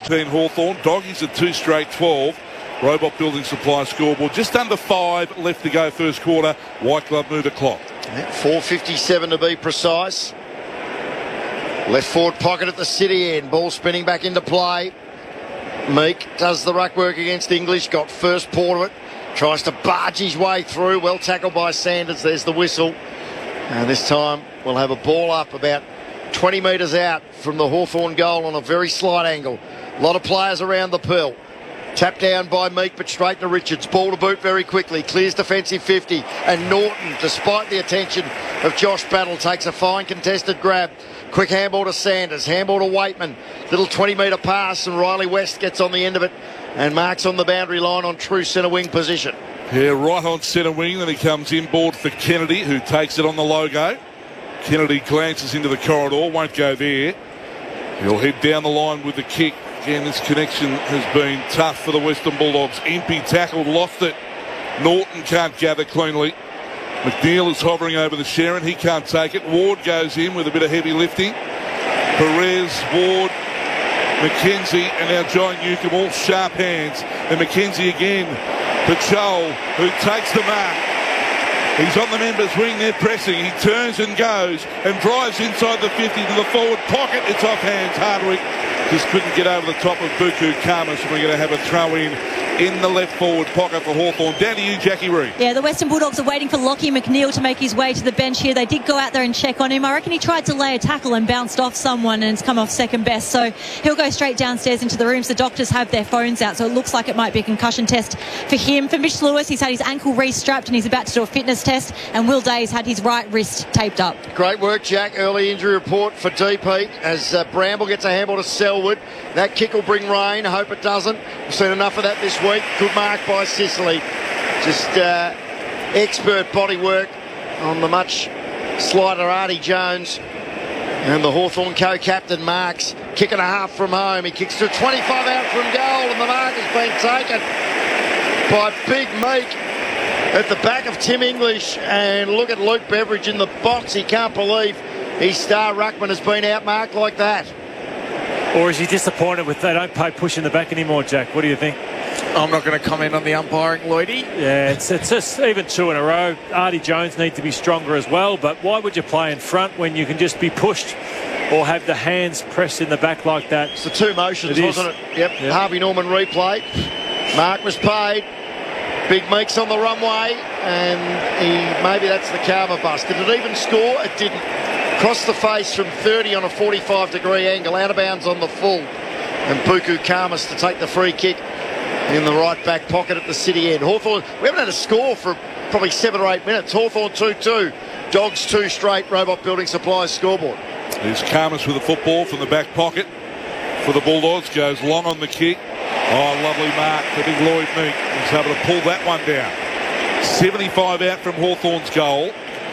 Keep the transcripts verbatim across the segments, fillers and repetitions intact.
thirteen Hawthorn. Doggies at two straight twelve. Robot Building Supply scoreboard. Just under five left to go first quarter. White glove move the clock. four fifty-seven to be precise. Left forward pocket at the city end. Ball spinning back into play. Meek does the ruck work against English. Got first paw of it. Tries to barge his way through. Well tackled by Sanders. There's the whistle. And this time we'll have a ball up about twenty metres out from the Hawthorn goal on a very slight angle. A lot of players around the pill. Tapped down by Meek, but straight to Richards. Ball to boot very quickly. Clears defensive fifty. And Norton, despite the attention of Josh Battle, takes a fine contested grab. Quick handball to Sanders. Handball to Waitman. Little twenty metre pass, and Riley West gets on the end of it and marks on the boundary line on true centre wing position. Yeah, right on centre wing. Then he comes inboard for Kennedy, who takes it on the logo. Kennedy glances into the corridor. Won't go there. He'll head down the line with the kick. Again, this connection has been tough for the Western Bulldogs. Impey tackled, lost it. Norton can't gather cleanly. McNeil is hovering over the Sharon. He can't take it. Ward goes in with a bit of heavy lifting. Perez, Ward, McKenzie, and now John Newcomb, all sharp hands. And McKenzie again. Patrol, who takes the mark. He's on the members' wing, they're pressing. He turns and goes and drives inside the fifty to the forward pocket. It's off hands. Hardwick just couldn't get over the top of Buku Kamas. We're going to have a throw in in the left forward pocket for Hawthorn. Down to you, Jackie Reid. Yeah, the Western Bulldogs are waiting for Lockie McNeil to make his way to the bench here. They did go out there and check on him. I reckon he tried to lay a tackle and bounced off someone and it's come off second best. So he'll go straight downstairs into the rooms. The doctors have their phones out, so it looks like it might be a concussion test for him. For Mitch Lewis, he's had his ankle re-strapped and he's about to do a fitness test. And Will Day's had his right wrist taped up. Great work, Jack. Early injury report for D P as uh, Bramble gets a handball to Selwood. That kick will bring rain. I hope it doesn't. We've seen enough of that this week. Good mark by Sicily. Just uh, expert body work on the much slighter Artie Jones. And the Hawthorn co-captain marks. Kick and a half from home. He kicks to twenty-five out from goal and the mark has been taken by Big Meek at the back of Tim English. And look at Luke Beveridge in the box. He can't believe his star ruckman has been outmarked like that. Or is he disappointed with they don't pay push in the back anymore, Jack? What do you think? I'm not going to comment on the umpiring, Lloydie. Yeah, it's, it's just even two in a row. Artie Jones needs to be stronger as well, but why would you play in front when you can just be pushed or have the hands pressed in the back like that? It's the two motions, it wasn't it? Yep. yep. Harvey Norman replay. Mark was paid. Big Meek's on the runway, and he maybe that's the karma bust. Did it even score? It didn't. Cross the face from thirty on a forty-five degree angle, out of bounds on the full. And Buku Kamas to take the free kick in the right back pocket at the city end. Hawthorn, we haven't had a score for probably seven or eight minutes. Hawthorn two two. Dogs two straight. Robot Building Supplies scoreboard. There's Kamas with the football from the back pocket for the Bulldogs. Goes long on the kick. Oh, lovely mark for big Lloyd Meek. He's able to pull that one down. seventy-five out from Hawthorn's goal.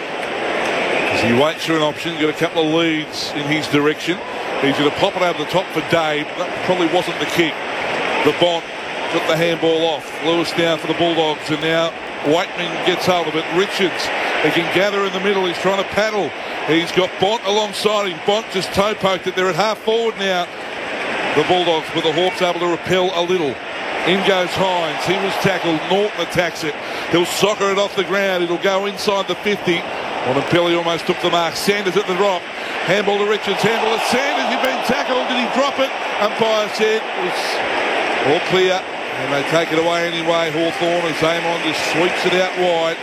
As he waits for an option, got a couple of leads in his direction. He's going to pop it over the top for Dave. That probably wasn't the kick. The Bont took the handball off. Lewis down for the Bulldogs, and now Waitman gets hold of it. Richards, he can gather in the middle. He's trying to paddle. He's got Bont alongside him. Bont just toe poked it. They're at half forward now. The Bulldogs, with the Hawks able to repel a little. In goes Hines. He was tackled. Norton attacks it. He'll soccer it off the ground. It'll go inside the fifty. Montempelli almost took the mark. Sanders at the drop. Handball to Richards. Handball to Sanders. He's been tackled. Did he drop it? Umpire said it was all clear. And they take it away anyway. Hawthorn as Amon just sweeps it out wide.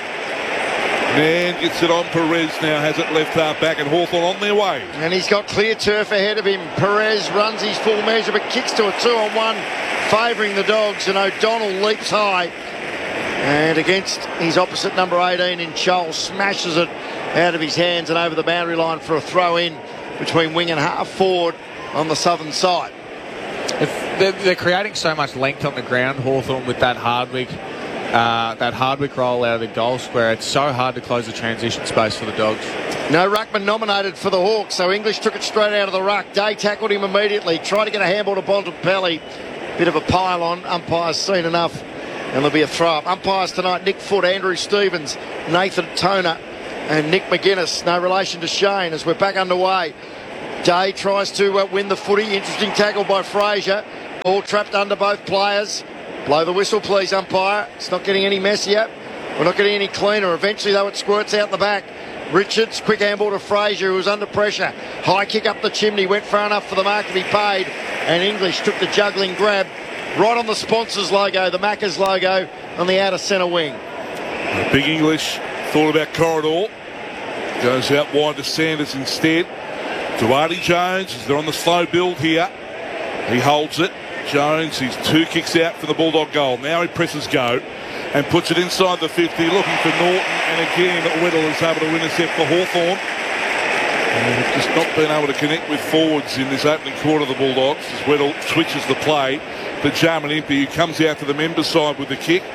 Man gets it on. Perez now has it left half back, and Hawthorn on their way. And he's got clear turf ahead of him. Perez runs his full measure but kicks to a two on one favouring the Dogs, and O'Donnell leaps high. And against his opposite number eighteen in Charles, smashes it out of his hands and over the boundary line for a throw in between wing and half forward on the southern side. If they're, they're creating so much length on the ground, Hawthorn, with that Hardwick uh, that Hardwick roll out of the goal square. It's so hard to close the transition space for the Dogs. No ruckman nominated for the Hawks, so English took it straight out of the ruck. Day tackled him immediately, tried to get a handball to Bontempelli. Bit of a pile on. Umpire's seen enough, and there'll be a throw up. Umpires tonight: Nick Foote, Andrew Stevens, Nathan Toner, and Nick McGuinness. No relation to Shane as we're back underway. Day tries to uh, win the footy. Interesting tackle by Fraser. All trapped under both players. Blow the whistle, please, umpire. It's not getting any messier. We're not getting any cleaner. Eventually, though, it squirts out the back. Richards, quick handball to Fraser, who was under pressure. High kick up the chimney, went far enough for the mark to be paid. And English took the juggling grab right on the sponsors logo, the Macca's logo, on the outer centre wing. Big English thought about corridor. Goes out wide to Sanders instead. To Artie Jones, as they're on the slow build here. He holds it. Jones, he's two kicks out for the Bulldog goal. Now he presses go and puts it inside the fifty, looking for Norton. And again, Weddle is able to intercept for Hawthorn. And they've just not been able to connect with forwards in this opening quarter of the Bulldogs as Weddle switches the play to Jarman Impey, who comes out to the members' side with the kick.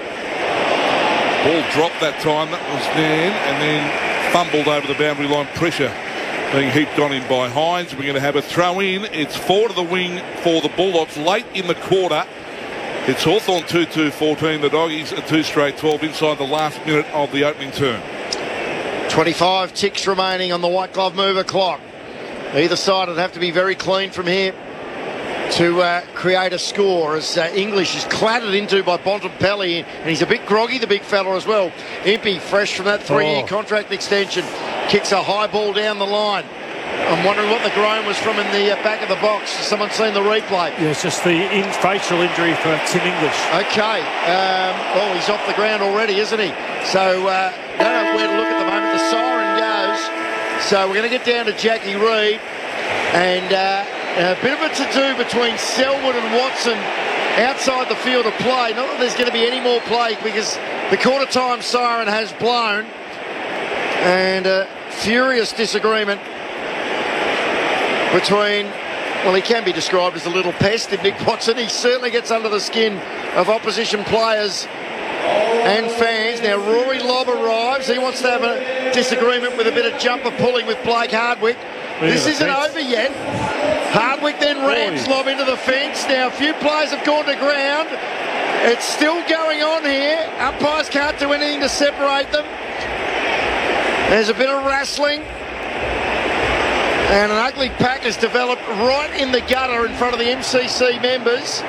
Ball dropped that time. That was Dan, and then fumbled over the boundary line. Pressure being heaped on him by Hines. We're going to have a throw in. It's four to the wing for the Bulldogs late in the quarter. It's Hawthorn two two fourteen. The Doggies a two straight twelve inside the last minute of the opening term. twenty-five ticks remaining on the white glove mover clock. Either side would have to be very clean from here to uh, create a score, as uh, English is clattered into by Bontempelli, and he's a bit groggy, the big fella as well. Impey, fresh from that three-year Oh. contract extension, kicks a high ball down the line. I'm wondering what the groan was from in the uh, back of the box. Has someone seen the replay? Yeah, it's just the in facial injury for Tim English. Okay. Um, oh, he's off the ground already, isn't he? So, uh, don't know where to look at the moment. The siren goes. So we're going to get down to Jackie Reid. And uh, a bit of a to-do between Selwood and Watson outside the field of play. Not that there's going to be any more play because the quarter-time siren has blown. And a furious disagreement between, well, he can be described as a little pest in Nick Watson. He certainly gets under the skin of opposition players and fans. Now, Rory Lobb arrives. He wants to have a disagreement with a bit of jumper pulling with Blake Hardwick. Into This the isn't fence. over yet. Hardwick then rams Boy. Lobb into the fence. Now, a few players have gone to ground. It's still going on here. Umpires can't do anything to separate them. There's a bit of wrestling. And an ugly pack has developed right in the gutter in front of the M C C members.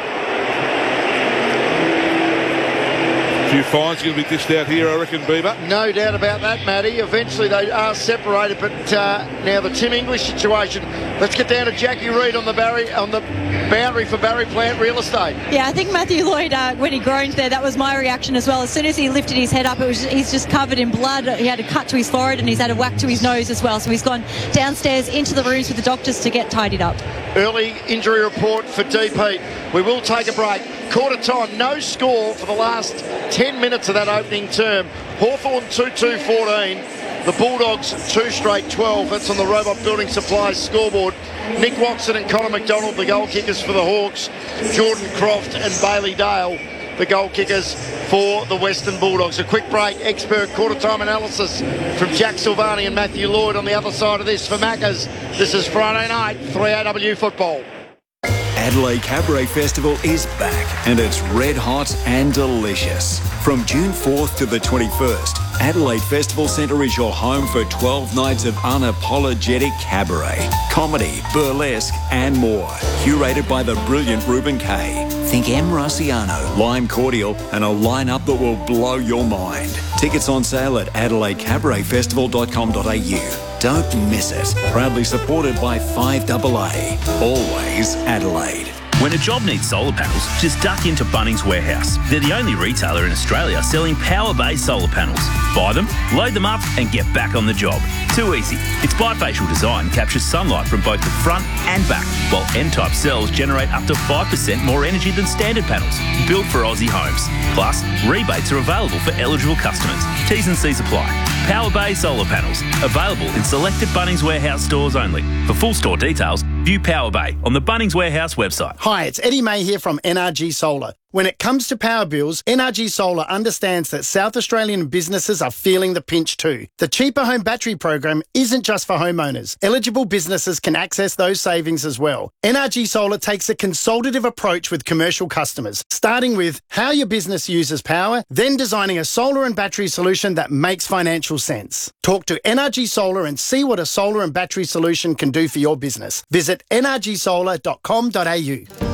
A few fines going to be dished out here, I reckon, Beaver. No doubt about that, Matty. Eventually they are separated, but uh, now the Tim English situation. Let's get down to Jackie Reid on the Barry on the boundary for Barry Plant Real Estate. Yeah, I think Matthew Lloyd, uh, when he groaned there, that was my reaction as well. As soon as he lifted his head up, it was he's just covered in blood. He had a cut to his forehead and he's had a whack to his nose as well. So he's gone downstairs into the rooms with the doctors to get tidied up. Early injury report for D P. We will take a break. Quarter time, no score for the last ten minutes of that opening term. Hawthorn two two fourteen. The Bulldogs two straight twelve. That's on the Robot Building Supplies scoreboard. Nick Watson and Connor McDonald, the goal kickers for the Hawks. Jordan Croft and Bailey Dale, the goal kickers for the Western Bulldogs. A quick break, expert quarter-time analysis from Jack Silvani and Matthew Lloyd on the other side of this for Macca's. This is Friday night, three A W football. Adelaide Cabaret Festival is back and it's red hot and delicious. From June fourth to the twenty-first, Adelaide Festival Centre is your home for twelve nights of unapologetic cabaret, comedy, burlesque and more. Curated by the brilliant Ruben Kay. Think M. Rossiano, Lime Cordial and a lineup that will blow your mind. Tickets on sale at adelaide cabaret festival dot com dot a u. Don't miss it. Proudly supported by five A A. Always Adelaide. When a job needs solar panels, just duck into Bunnings Warehouse. They're the only retailer in Australia selling power-based solar panels. Buy them, load them up and get back on the job. Too easy. Its bifacial design captures sunlight from both the front and back, while N-type cells generate up to five percent more energy than standard panels. Built for Aussie homes. Plus, rebates are available for eligible customers. T's and C's apply. Power Bay Solar Panels. Available in selected Bunnings Warehouse stores only. For full store details, view Power Bay on the Bunnings Warehouse website. Hi, it's Eddie May here from N R G Solar. When it comes to power bills, N R G Solar understands that South Australian businesses are feeling the pinch too. The Cheaper Home Battery program isn't just for homeowners. Eligible businesses can access those savings as well. N R G Solar takes a consultative approach with commercial customers, starting with how your business uses power, then designing a solar and battery solution that makes financial sense. Talk to N R G Solar and see what a solar and battery solution can do for your business. Visit n r g solar dot com dot a u.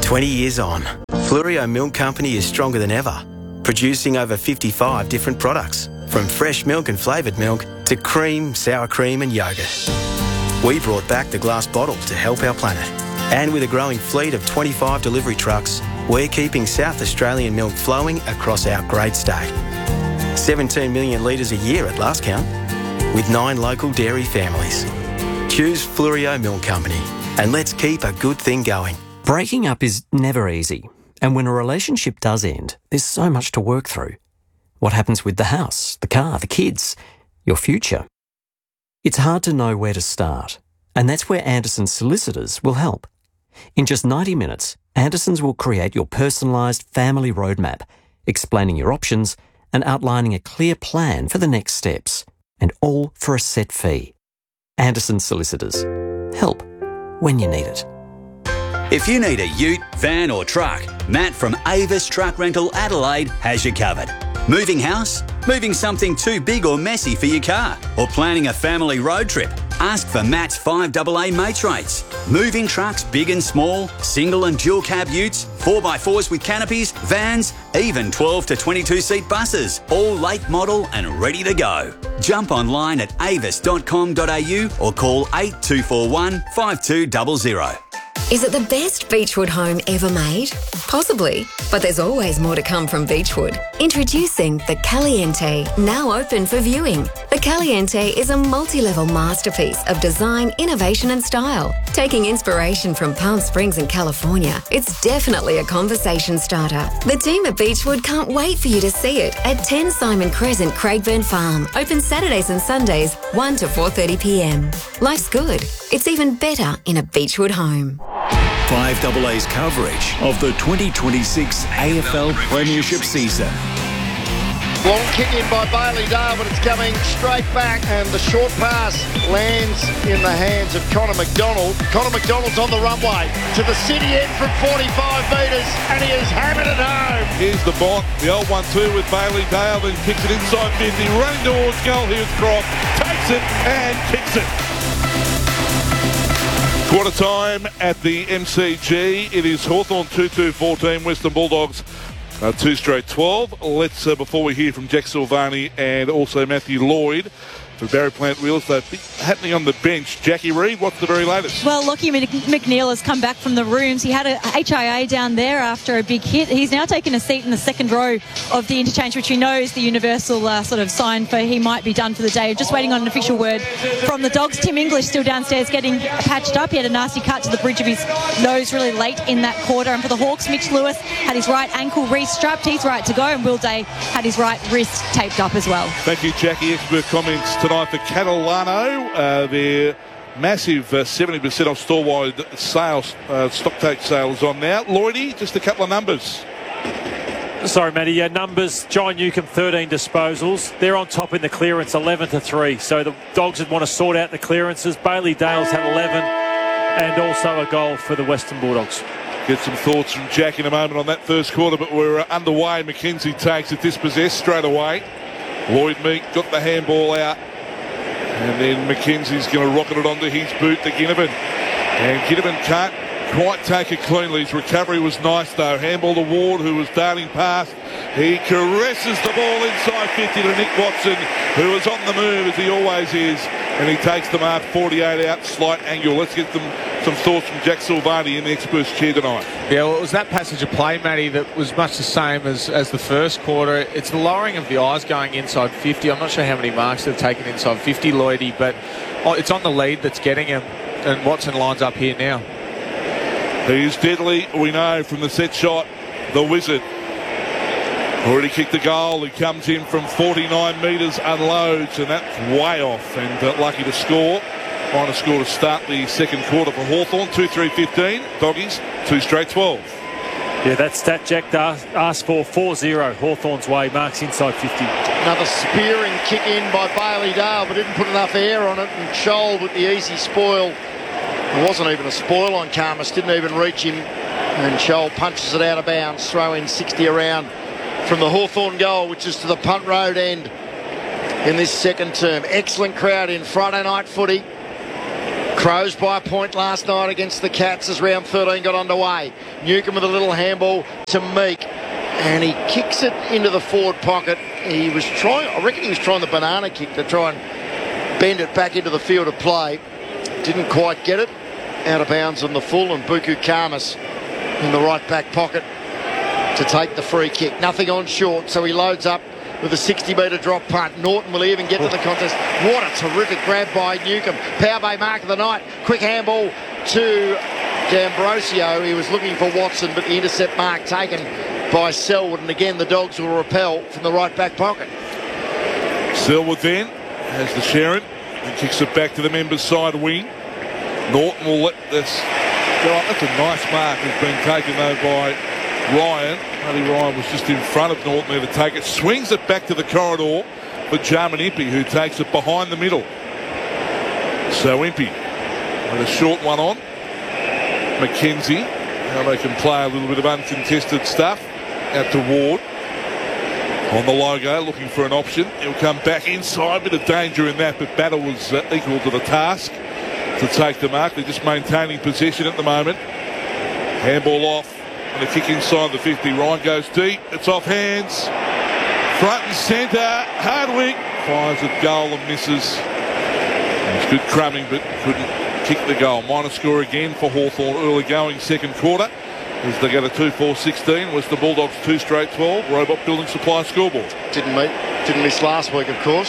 twenty years on, Flurio Milk Company is stronger than ever, producing over fifty-five different products, from fresh milk and flavoured milk to cream, sour cream and yoghurt. We brought back the glass bottle to help our planet. And with a growing fleet of twenty-five delivery trucks, we're keeping South Australian milk flowing across our great state. seventeen million litres a year at last count, with nine local dairy families. Choose Flurio Milk Company, and let's keep a good thing going. Breaking up is never easy, and when a relationship does end, there's so much to work through. What happens with the house, the car, the kids, your future? It's hard to know where to start, and that's where Anderson's solicitors will help. In just ninety minutes, Anderson's will create your personalised family roadmap, explaining your options and outlining a clear plan for the next steps, and all for a set fee. Anderson's Solicitors. Help when you need it. If you need a ute, van or truck, Matt from Avis Truck Rental Adelaide has you covered. Moving house? Moving something too big or messy for your car? Or planning a family road trip? Ask for Matt's five double A mates rates. Moving trucks big and small, single and dual cab utes, four by fours with canopies, vans, even twelve to twenty-two seat buses, all late model and ready to go. Jump online at avis dot com dot a u or call eight two four one, five two zero zero. Is it the best Beechwood home ever made? Possibly, but there's always more to come from Beechwood. Introducing the Caliente, now open for viewing. The Caliente is a multi-level masterpiece of design, innovation and style. Taking inspiration from Palm Springs in California, it's definitely a conversation starter. The team at Beechwood can't wait for you to see it at ten Simon Crescent, Craigburn Farm. Open Saturdays and Sundays, one to four thirty p m. Life's good. It's even better in a Beechwood home. five double A's coverage of the twenty twenty-six A F L Premiership season. Long kick in by Bailey Dale, but it's coming straight back, and the short pass lands in the hands of Connor McDonald. Connor McDonald's on the runway to the city end from forty-five metres, and he has hammered it home. Here's the bot, the old one two with Bailey Dale, then kicks it inside fifty, running towards goal. Here's Croft, takes it and kicks it. Quarter time at the M C G. It is Hawthorn two two fourteen, Western Bulldogs uh, two straight twelve. Let's, uh, before we hear from Jack Silvani and also Matthew Lloyd for Barry Plant Real Estate, happening on the bench. Jackie Reid, what's the very latest? Well, Lockie McNeil has come back from the rooms. He had a H I A down there after a big hit. He's now taken a seat in the second row of the interchange, which he knows the universal uh, sort of sign for he might be done for the day. Just waiting on an official word from the Dogs. Tim English still downstairs getting patched up. He had a nasty cut to the bridge of his nose really late in that quarter. And for the Hawks, Mitch Lewis had his right ankle re-strapped. He's right to go. And Will Day had his right wrist taped up as well. Thank you, Jackie. Expert comments tonight for Catalano. Uh, their massive uh, seventy percent off store-wide sales, uh, stock take sales on now. Lloydie, just a couple of numbers. Sorry, Matty. Yeah, numbers. John Newcomb, thirteen disposals. They're on top in the clearance, eleven to three. So the Dogs would want to sort out the clearances. Bailey Dale's had eleven and also a goal for the Western Bulldogs. Get some thoughts from Jack in a moment on that first quarter, but we're uh, underway. McKenzie takes it dispossessed straight away. Lloyd Meek got the handball out. And then McKenzie's going to rocket it onto his boot to Ginnivan. And Ginnivan can't quite take it cleanly. His recovery was nice, though. Handball to Ward, who was darting past. He caresses the ball inside fifty to Nick Watson, who is on the move, as he always is. And he takes the mark forty-eight out, slight angle. Let's get them some thoughts from Jack Silvani in the experts chair tonight. Yeah, well, it was that passage of play, Matty, that was much the same as, as the first quarter. It's the lowering of the eyes going inside fifty. I'm not sure how many marks they've taken inside fifty, Lloydie, but it's on the lead that's getting him, and Watson lines up here now. He's deadly, we know, from the set shot, the Wizard. Already kicked the goal. He comes in from forty-nine metres, unloads, and that's way off, and uh, lucky to score. Trying to score to start the second quarter for Hawthorn. two three fifteen. Doggies, two straight twelve. Yeah, that stat Jack asked for, four zero. Hawthorn's way, marks inside fifty. Another spearing kick in by Bailey Dale, but didn't put enough air on it, and Scholl with the easy spoil. There wasn't even a spoil on Karmas, didn't even reach him, and Scholl punches it out of bounds, throw in sixty around from the Hawthorn goal, which is to the Punt Road end in this second term. Excellent crowd in Friday night footy. Crows by a point last night against the Cats as round thirteen got underway. Newcombe with a little handball to Meek, and he kicks it into the forward pocket. He was trying, I reckon he was trying the banana kick to try and bend it back into the field of play. Didn't quite get it. Out of bounds on the full, and Buku Khamis in the right back pocket to take the free kick. Nothing on short, so he loads up with a sixty metre drop punt. Norton will even get to the contest. What a terrific grab by Newcombe. Power Bay mark of the night. Quick handball to D'Ambrosio. He was looking for Watson, but the intercept mark taken by Selwood. And again, the Dogs will repel from the right back pocket. Selwood then has the Sharon and kicks it back to the members' side wing. Norton will let this go up. That's a nice mark. Has been taken though by Ryan. Paddy Ryan was just in front of Norton there to take it. Swings it back to the corridor for Jarman Impey, who takes it behind the middle. So Impey with a short one on. McKenzie. Now they can play a little bit of uncontested stuff out to Ward. On the logo, looking for an option. He'll come back inside. Bit of danger in that, but Battle was uh, equal to the task to take the mark. They're just maintaining possession at the moment. Handball off. And a kick inside the fifty. Ryan goes deep. It's off hands. Front and centre. Hardwick fires at goal and misses. It was good crumbing, but couldn't kick the goal. Minor score again for Hawthorn early going second quarter. As they get a two four sixteen. Was the Bulldogs two straight twelve. Robot Building Supply scoreboard. Didn't meet, didn't miss last week, of course.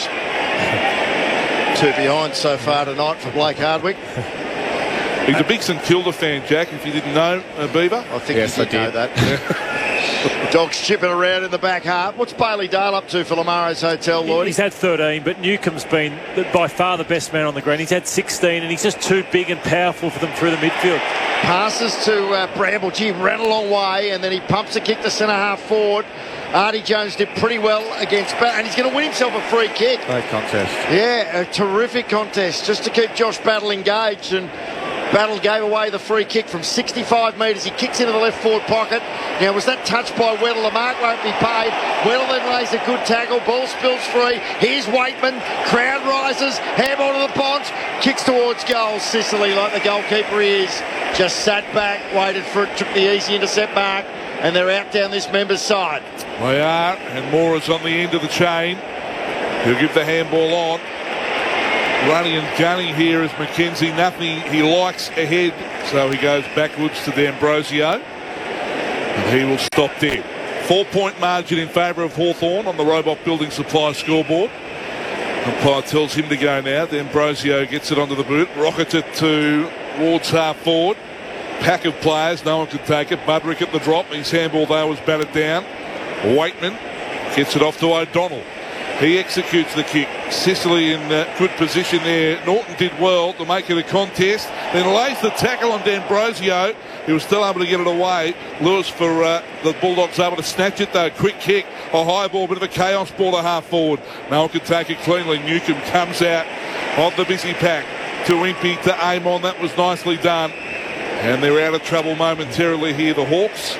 Two behind so far tonight for Blake Hardwick. He's a big St Kilda fan, Jack, if you didn't know, uh, Beaver. I think yes, you did, I know did. that. Dogs chipping around in the back half. What's Bailey Dale up to for Lamaro's Hotel, Lloyd? He's had thirteen, but Newcomb's been by far the best man on the ground. He's had sixteen, and he's just too big and powerful for them through the midfield. Passes to uh, Bramble. Gee, ran a long way, and then he pumps a kick to centre half forward. Artie Jones did pretty well against Battle, and he's going to win himself a free kick. Great contest. Yeah, a terrific contest just to keep Josh Battle engaged, and Battle gave away the free kick from sixty-five metres. He kicks into the left forward pocket. Now, was that touched by Weddle? The mark won't be paid. Weddle then lays a good tackle. Ball spills free. Here's Waitman. Crowd rises. Handball to the Ponce. Kicks towards goal. Sicily, like the goalkeeper he is, just sat back, waited for it, took the easy intercept mark, and they're out down this member's side. They are, and Mora's on the end of the chain. He'll give the handball on. Running and gunning here is McKenzie. Nothing he likes ahead, so he goes backwards to D'Ambrosio. And he will stop there. Four-point margin in favour of Hawthorn on the Robot Building Supply scoreboard. Umpire tells him to go now. D'Ambrosio gets it onto the boot. Rockets it to Ward's half forward. Pack of players. No one could take it. Budrick at the drop. His handball there was batted down. Waitman gets it off to O'Donnell. He executes the kick. Sicily in uh, good position there. Norton did well to make it a contest. Then lays the tackle on D'Ambrosio. He was still able to get it away. Lewis for uh, the Bulldogs able to snatch it though. Quick kick. A high ball. Bit of a chaos ball to half forward. No one could take it cleanly. Newcombe comes out of the busy pack to Impey to aim on. That was nicely done. And they're out of trouble momentarily here, the Hawks.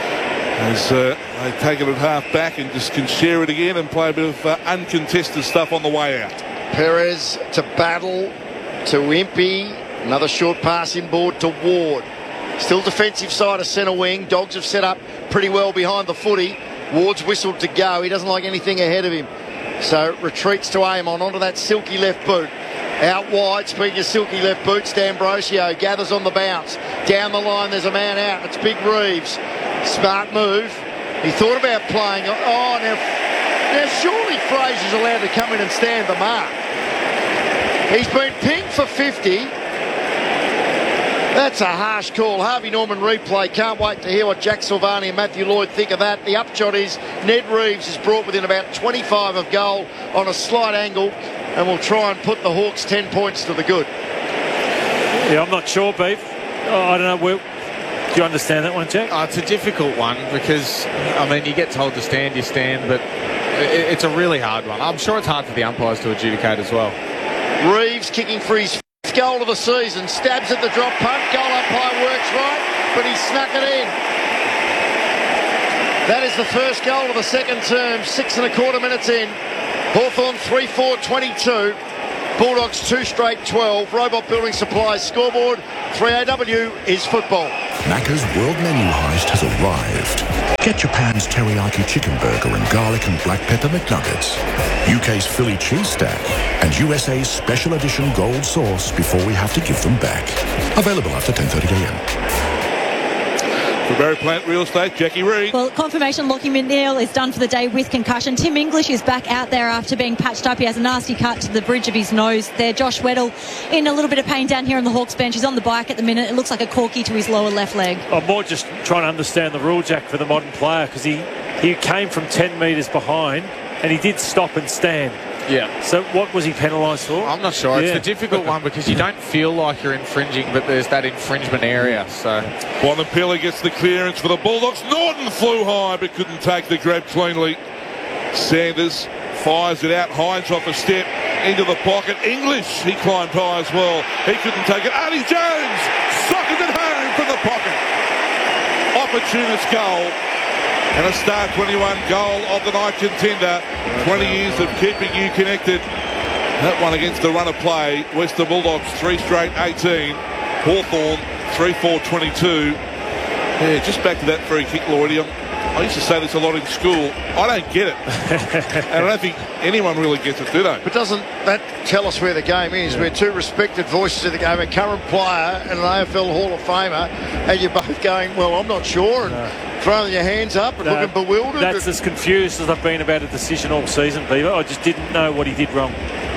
As uh, they take it at half back and just can share it again and play a bit of uh, uncontested stuff on the way out. Perez to Battle to Impey. Another short pass inboard to Ward. Still defensive side of centre wing. Dogs have set up pretty well behind the footy. Ward's whistled to go. He doesn't like anything ahead of him. So retreats to aim on onto that silky left boot. Out wide, speaking of silky left boots, D'Ambrosio gathers on the bounce. Down the line, there's a man out. It's Big Reeves. Smart move. He thought about playing. Oh, now, now surely Fraser's allowed to come in and stand the mark. He's been pinged for fifty. That's a harsh call. Harvey Norman replay. Can't wait to hear what Jack Silvani and Matthew Lloyd think of that. The upshot is Ned Reeves is brought within about twenty-five of goal on a slight angle, and will try and put the Hawks ten points to the good. Yeah, I'm not sure, Beef. Oh, I don't know. Will, do you understand that one, Jack? Oh, it's a difficult one because, I mean, you get told to stand, you stand, but it, it's a really hard one. I'm sure it's hard for the umpires to adjudicate as well. Reeves kicking for his fifth goal of the season. Stabs at the drop punt. Goal umpire works right, but he snuck it in. That is the first goal of the second term. Six and a quarter minutes in. Hawthorn three four twenty-two. Bulldogs two straight twelve. Robot Building Supplies scoreboard. three A W is football. Macca's World Menu Heist has arrived. Get Japan's teriyaki chicken burger and garlic and black pepper McNuggets, U K's Philly cheese stack, and U S A's special edition gold sauce before we have to give them back. Available after ten thirty a m. For Barry Plant Real Estate, Jackie Reid. Well, confirmation Lockie McNeil is done for the day with concussion. Tim English is back out there after being patched up. He has a nasty cut to the bridge of his nose there. Josh Weddle in a little bit of pain down here on the Hawks bench. He's on the bike at the minute. It looks like a corky to his lower left leg. I'm more just trying to understand the rule, Jack, for the modern player, because he, he came from ten metres behind and he did stop and stand. Yeah. So what was he penalised for? I'm not sure. Yeah. It's a difficult one because you don't feel like you're infringing, but there's that infringement area. So Bontempelli gets the clearance for the Bulldogs. Norton flew high but couldn't take the grab cleanly. Sanders fires it out. Hines off a step into the pocket. English, he climbed high as well. He couldn't take it. Artie Jones socked it home from the pocket. Opportunist goal. And a Star twenty-one goal of the night contender. twenty years of keeping you connected. That one against the run of play. Western Bulldogs three straight eighteen. Hawthorn three four twenty-two. Yeah, just back to that free kick, Lloydie. I used to say this a lot in school. I don't get it. And I don't think anyone really gets it, do they? But doesn't that tell us where the game is? Yeah. We're two respected voices of the game, a current player and an A F L Hall of Famer, and you're both going, well, I'm not sure, and no. throwing your hands up and no, looking bewildered. That's as confused as I've been about a decision all season, Beaver. I just didn't know what he did wrong.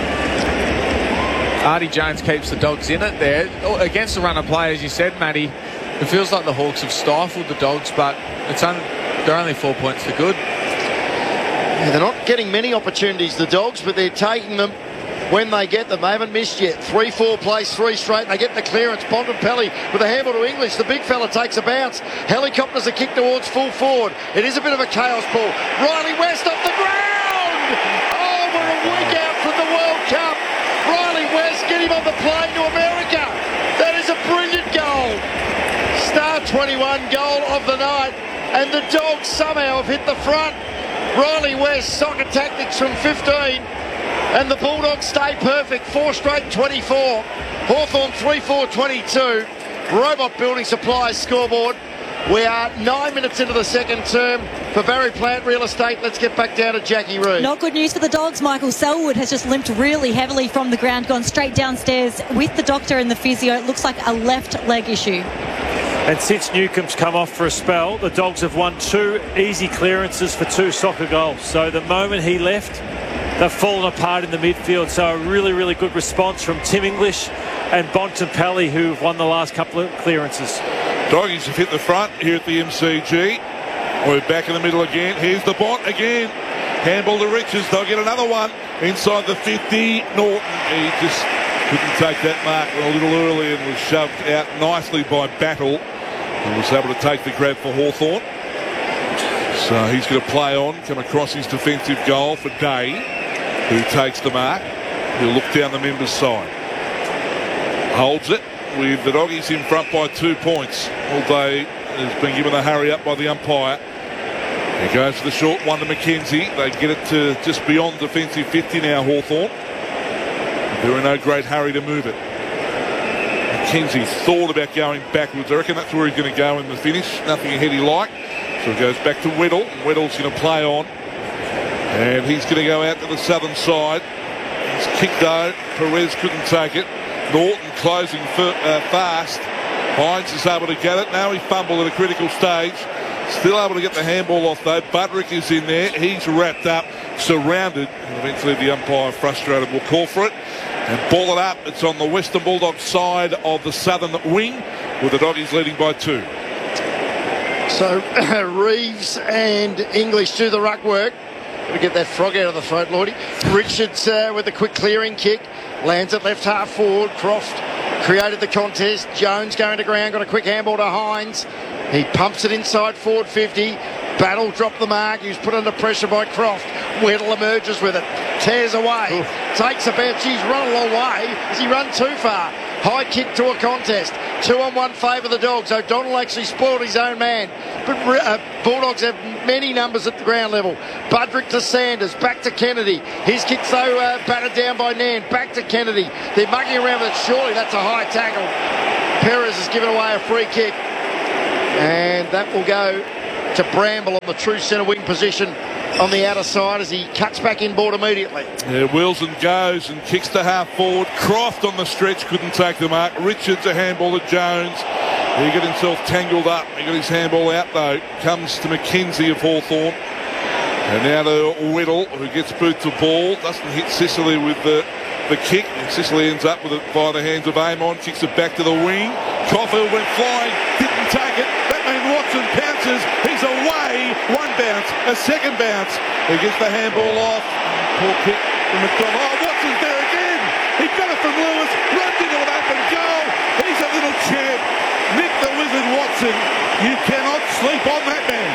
Artie Jones keeps the Dogs in it there. Against the run of play, as you said, Matty, it feels like the Hawks have stifled the Dogs, but it's un- they're only four points to good. Yeah, they're not getting many opportunities, the Dogs, but they're taking them when they get them. They haven't missed yet. three four plays, three straight, and they get the clearance. Bontempelli with a handball to English. The big fella takes a bounce. Helicopters a kick towards full forward. It is a bit of a chaos ball. Riley West off the ground! Oh, we're a week out from the World Cup. Riley West, get him on the plane to America. That is a brilliant goal. Star twenty-one goal of the night. And the Dogs somehow have hit the front. Riley West, soccer tactics from fifteen. And the Bulldogs stay perfect. Four straight twenty-four. Hawthorn three four twenty-two. Robot Building Supplies scoreboard. We are nine minutes into the second term for Barry Plant Real Estate. Let's get back down to Jackie Reid. Not good news for the Dogs. Michael Selwood has just limped really heavily from the ground, gone straight downstairs with the doctor and the physio. It looks like a left leg issue. And since Newcomb's come off for a spell, the Dogs have won two easy clearances for two soccer goals. So the moment he left, they've fallen apart in the midfield. So a really, really good response from Tim English and Bontempelli, who have won the last couple of clearances. Doggies have hit the front here at the M C G. We're back in the middle again. Here's the Bont again. Handball to Riches. They'll get another one inside the fifty. Norton, he just couldn't take that mark a little early and was shoved out nicely by Battle, who was able to take the grab for Hawthorn. So he's going to play on, come across his defensive goal for Day, who takes the mark. He'll look down the members' side. Holds it with the Doggies in front by two points. All Day has been given a hurry up by the umpire. He goes for the short one to McKenzie. They get it to just beyond defensive fifty now, Hawthorn. They're in no great hurry to move it. McKenzie thought about going backwards. I reckon that's where he's going to go in the finish. Nothing ahead he liked. So he goes back to Weddle. Weddle's going to play on. And he's going to go out to the southern side. He's kicked out. Perez couldn't take it. Norton closing for, uh, fast. Hines is able to get it. Now he fumbled at a critical stage. Still able to get the handball off though. Budrick is in there. He's wrapped up, surrounded. And eventually the umpire, frustrated, will call for it. And ball it up. It's on the Western Bulldogs side of the southern wing, with the Doggies leading by two. So Reeves and English do the ruck work. Got to get that frog out of the throat, Lordy. Richards uh, with a quick clearing kick. Lands it left half forward. Croft created the contest. Jones going to ground. Got a quick handball to Hines. He pumps it inside forward fifty. Battle dropped the mark. He was put under pressure by Croft. Weddle emerges with it. Tears away. Oof. Takes a bounce. He's run a long way. Has he run too far? High kick to a contest. Two on one favour the Dogs. O'Donnell actually spoiled his own man. But uh, Bulldogs have many numbers at the ground level. Budrick to Sanders, back to Kennedy. His kick's though uh, battered down by Nan. Back to Kennedy. They're mugging around with it. Surely that's a high tackle. Perez has given away a free kick. And that will go to Bramble on the true centre wing position on the outer side as he cuts back inboard immediately. Yeah, Wilson goes and kicks to half forward. Croft on the stretch couldn't take the mark. Richards a handball to Jones. He got himself tangled up. He got his handball out though. Comes to McKenzie of Hawthorn. And now to Whittle, who gets boot to ball. Doesn't hit Sicily with the, the kick. And Sicily ends up with it by the hands of Amon. Kicks it back to the wing. Caulfield went flying. Didn't take it. That means Watson pounces. He's away. One bounce. A second bounce. He gets the handball off. Poor kick from McDonald. Oh, Watson's there again. He got it from Lewis. Runs into an open goal. He's a little champ. Nick the Wizard Watson. You cannot sleep on that man.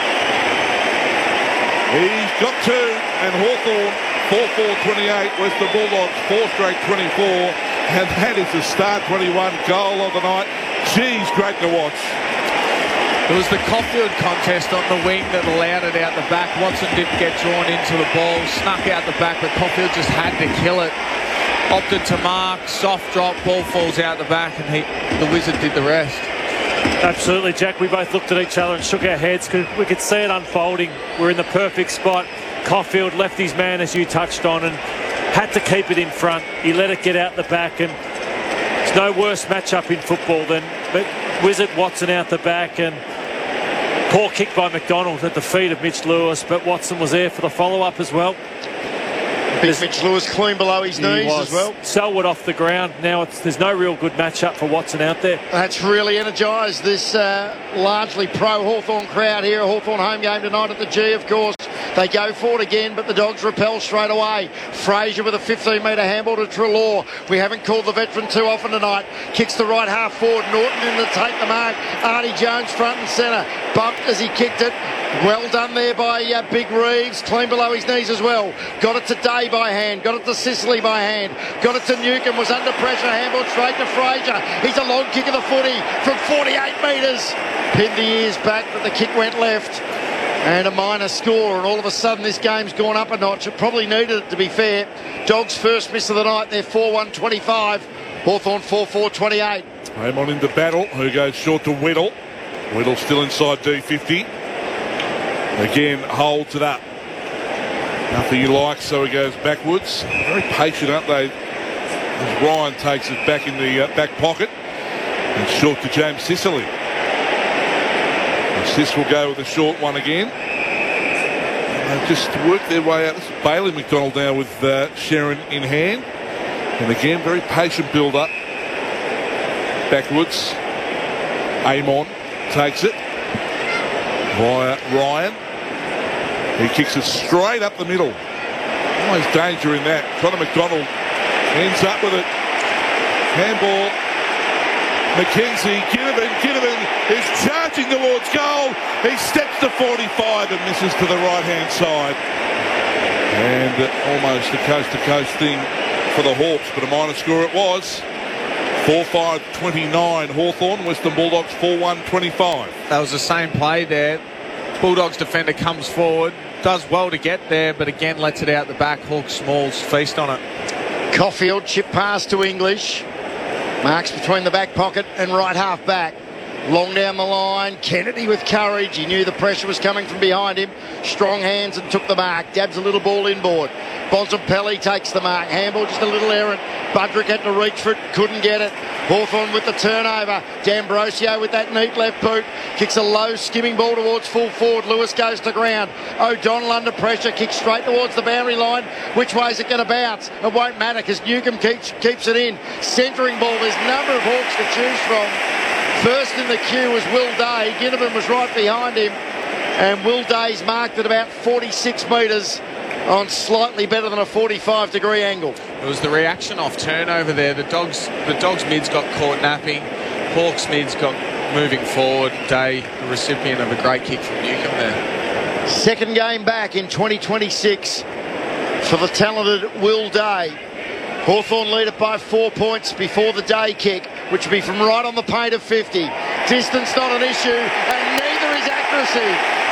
He's got two. And Hawthorn four four twenty-eight. Western Bulldogs four straight twenty-four. And that is the start twenty-one goal of the night. Geez, great to watch. It was the Caulfield contest on the wing that allowed it out the back. Watson didn't get drawn into the ball, snuck out the back, but Caulfield just had to kill it. Opted to mark, soft drop, ball falls out the back, and he, the Wizard did the rest. Absolutely, Jack. We both looked at each other and shook our heads because we could see it unfolding. We're in the perfect spot. Caulfield left his man, as you touched on, and had to keep it in front. He let it get out the back, and it's no worse matchup in football than Wizard Watson out the back, and poor kick by McDonald at the feet of Mitch Lewis, but Watson was there for the follow-up as well. Big Mitch Lewis clean below his knees as well. Selwood off the ground. Now it's, there's no real good matchup for Watson out there. That's really energised this uh, largely pro-Hawthorn crowd here. A Hawthorn home game tonight at the G, of course. They go forward again, but the Dogs repel straight away. Fraser with a fifteen metre handball to Treloar. We haven't called the veteran too often tonight. Kicks the right half forward. Norton in to take the mark. Artie Jones front and centre. Bumped as he kicked it. Well done there by uh, Big Reeves. Clean below his knees as well. Got it to Day by hand. Got it to Sicily by hand. Got it to Newcomb. Was under pressure. Handball straight to Fraser. He's a long kick of the footy from forty-eight metres. Pinned the ears back, but the kick went left. And a minor score, and all of a sudden this game's gone up a notch. It probably needed it, to be fair. Dogs' first miss of the night. They're four one twenty-five. Hawthorn four four twenty-eight. Amon into battle, who goes short to Whittle. Whittle still inside D fifty. Again, holds it up. Nothing he likes, so he goes backwards. Very patient, aren't they? As Ryan takes it back in the uh, back pocket. And short to James Sicily. Sis will go with a short one again. And they've just worked their way out. This is Bailey McDonald now with uh, Sharon in hand. And again, very patient build-up. Backwards. Amon takes it. Via Ryan. He kicks it straight up the middle. Always danger in that. Connor McDonald ends up with it. Handball. McKenzie, Ginnivan, Ginnivan is charging towards goal. He steps to forty-five and misses to the right-hand side. And uh, almost a coast-to-coast thing for the Hawks, but a minor score it was. four five twenty-nine Hawthorn, Western Bulldogs four one twenty-five. That was the same play there. Bulldogs defender comes forward, does well to get there, but again lets it out the back. Hawks Smalls feast on it. Caulfield chip pass to English. Marks between the back pocket and right half back. Long down the line. Kennedy with courage. He knew the pressure was coming from behind him. Strong hands and took the mark. Dabs a little ball inboard. Bontempelli takes the mark. Handball just a little errant. Budrick had to reach for it. Couldn't get it. Hawthorn with the turnover. D'Ambrosio with that neat left boot. Kicks a low skimming ball towards full forward. Lewis goes to ground. O'Donnell under pressure. Kicks straight towards the boundary line. Which way is it going to bounce? It won't matter because Newcomb keeps, keeps it in. Centering ball. There's a number of Hawks to choose from. First in the queue was Will Day. Ginnivan was right behind him. And Will Day's marked at about forty-six metres on slightly better than a forty-five degree angle. It was the reaction off turnover there. The Dogs the Dogs mids got caught napping. Hawks mids got moving forward. Day, the recipient of a great kick from Newcomb there. Second game back in twenty twenty-six for the talented Will Day. Hawthorn lead it by four points before the Day kick. which would be from right on the paint of fifty. Distance not an issue, and neither is accuracy.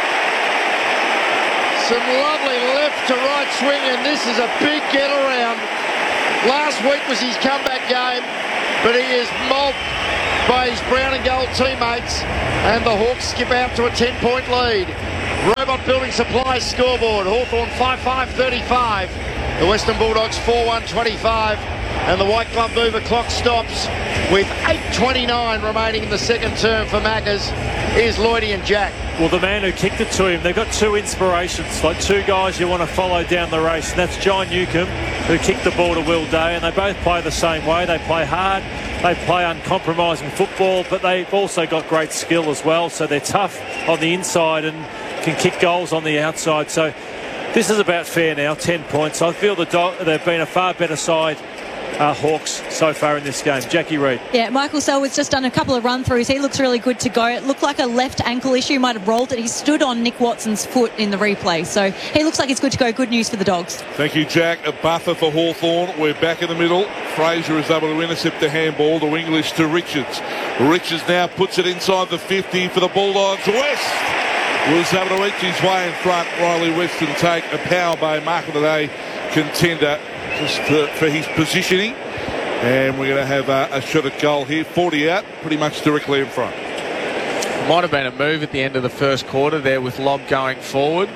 Some lovely left to right swing, and this is a big get around. Last week was his comeback game, but he is mobbed by his brown and gold teammates, and the Hawks skip out to a ten-point lead. Robot Building Supplies scoreboard. Hawthorn five five thirty-five. The Western Bulldogs four one twenty-five. And the White Glove Mover clock stops with eight twenty-nine remaining in the second term for Maccas. Here's Lloydie and Jack. Well, the man who kicked it to him, they've got two inspirations, like two guys you want to follow down the race, and that's John Newcomb, who kicked the ball to Will Day, and they both play the same way. They play hard, they play uncompromising football, but they've also got great skill as well, so they're tough on the inside and can kick goals on the outside. So this is about fair now, ten points. I feel the do- they've been a far better side, Uh, Hawks, so far in this game. Jackie Reid. Yeah, Michael Selwood's just done a couple of run-throughs. He looks really good to go. It looked like a left ankle issue, might have rolled it. He stood on Nick Watson's foot in the replay. So he looks like he's good to go. Good news for the Dogs. Thank you, Jack. A buffer for Hawthorn. We're back in the middle. Fraser is able to intercept the handball to English to Richards. Richards now puts it inside the fifty for the Bulldogs. West was able to each his way in front. Riley Weston take a Power Bay Mark of the Day contender just for, for his positioning. And we're going to have a, a shot at goal here. forty out, pretty much directly in front. Might have been a move at the end of the first quarter there with Lobb going forward.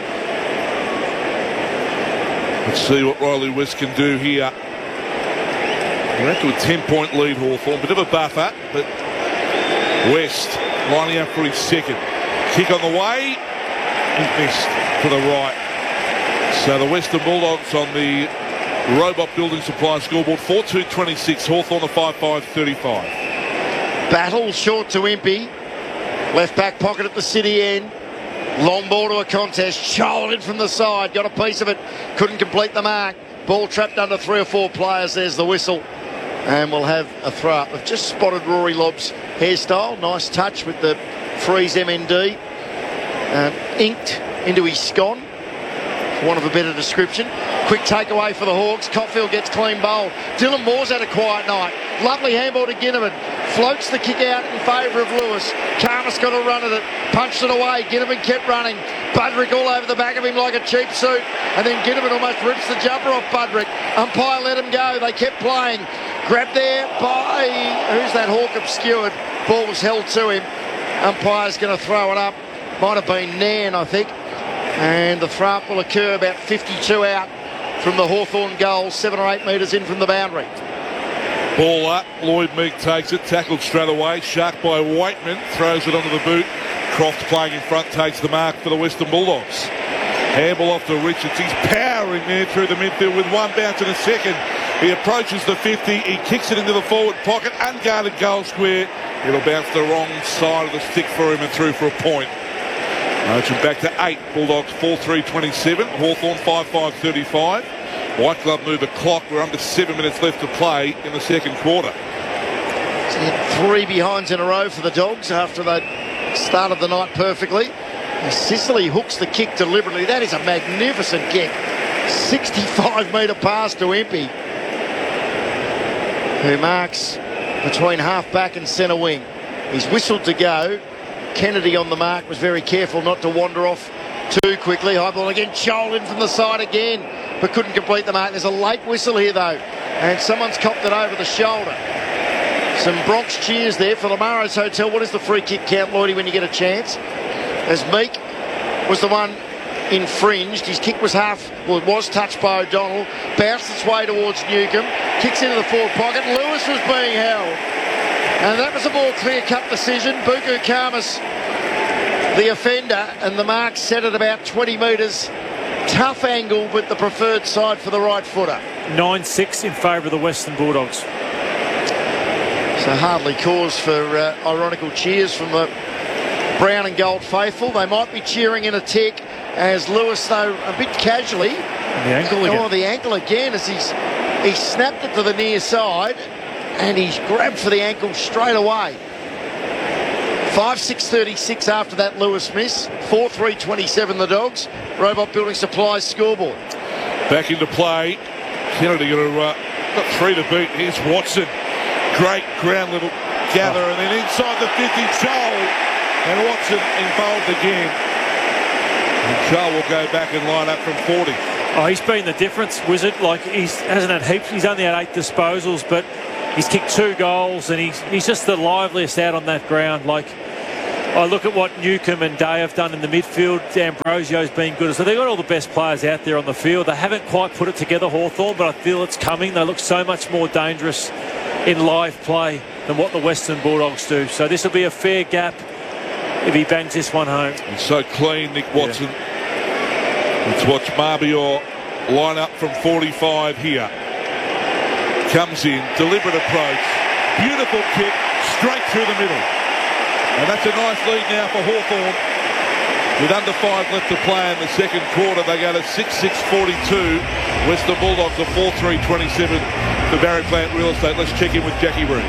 Let's see what Riley West can do here. We're out to a ten-point lead, Hawthorn. Bit of a buffer, but West lining up for his second. Kick on the way. He missed to the right. So the Western Bulldogs on the Robot Building Supply scoreboard. four two twenty-six. Hawthorn a five five thirty-five. Battle short to Impey. Left back pocket at the city end. Long ball to a contest. Shouldered from the side. Got a piece of it. Couldn't complete the mark. Ball trapped under three or four players. There's the whistle. And we'll have a throw up. We've just spotted Rory Lobb's hairstyle. Nice touch with the Freeze M N D. Um, inked into his scone, for want of a better description. Quick takeaway for the Hawks. Cotfield gets clean bowl. Dylan Moore's had a quiet night. Lovely handball to Ginnivan. Floats the kick out in favour of Lewis. Karmas got a run at it. Punched it away. Ginnivan kept running. Budrick all over the back of him like a cheap suit. And then Ginnivan almost rips the jumper off Budrick. Umpire let him go. They kept playing. Grabbed there by... Who's that Hawk obscured? Ball was held to him. Umpire's going to throw it up. Might have been Nairn, I think. And the throw up will occur about fifty-two out from the Hawthorn goal, seven or eight metres in from the boundary. Ball up. Lloyd Meek takes it. Tackled straight away. Shark by Waitman. Throws it onto the boot. Croft playing in front takes the mark for the Western Bulldogs. Handball off to Richards. He's powering there through the midfield with one bounce in a second. He approaches the fifty. He kicks it into the forward pocket. Unguarded goal square. It'll bounce the wrong side of the stick for him and through for a point. Motion back to eight. Bulldogs four three twenty-seven. Hawthorn five five thirty-five. White Glove move the clock. We're under seven minutes left to play in the second quarter. So he had three behinds in a row for the Dogs after they started the night perfectly. And Sicily hooks the kick deliberately. That is a magnificent kick. sixty-five metre pass to Impey, who marks between half-back and centre wing. He's whistled to go. Kennedy on the mark was very careful not to wander off too quickly. High ball again, shouldered from the side again, but couldn't complete the mark. There's a late whistle here, though, and someone's copped it over the shoulder. Some Bronx cheers there for Lamaro's Hotel. What is the free kick count, Lloydie, when you get a chance? As Meek was the one infringed. His kick was half, well, it was touched by O'Donnell. Bounced its way towards Newcomb. Kicks into the forward pocket. Lewis was being held. And that was a more clear-cut decision. Buku Karmas, the offender, and the mark set at about twenty metres. Tough angle, but the preferred side for the right footer. nine six in favour of the Western Bulldogs. So hardly cause for uh, ironical cheers from the brown and gold faithful. They might be cheering in a tick as Lewis, though, a bit casually. And the ankle again. Oh, the ankle again as he's he snapped it to the near side and he's grabbed for the ankle straight away. five six thirty-six after that Lewis miss. four three twenty-seven the Dogs. Robot Building Supplies scoreboard. Back into play. Kennedy got, to, uh, got three to beat. Here's Watson. Great ground level gather, and then inside the fifty, Joel, and Watson involved again. And Joel will go back and line up from forty. Oh, he's been the difference, Wizard. Like, he hasn't had heaps. He's only had eight disposals, but he's kicked two goals, and he's he's just the liveliest out on that ground. Like, I look at what Newcombe and Day have done in the midfield. D'Ambrosio's been good. So they've got all the best players out there on the field. They haven't quite put it together, Hawthorn, but I feel it's coming. They look so much more dangerous in live play than what the Western Bulldogs do. So this will be a fair gap if he bangs this one home. And so clean, Nick Watson. Yeah. Let's watch Marbior line up from forty-five here. Comes in, deliberate approach, beautiful kick, straight through the middle. And that's a nice lead now for Hawthorn. With under five left to play in the second quarter, they go to six six forty-two. Western Bulldogs are four three twenty-seven for Barry Plant Real Estate. Let's check in with Jackie Root.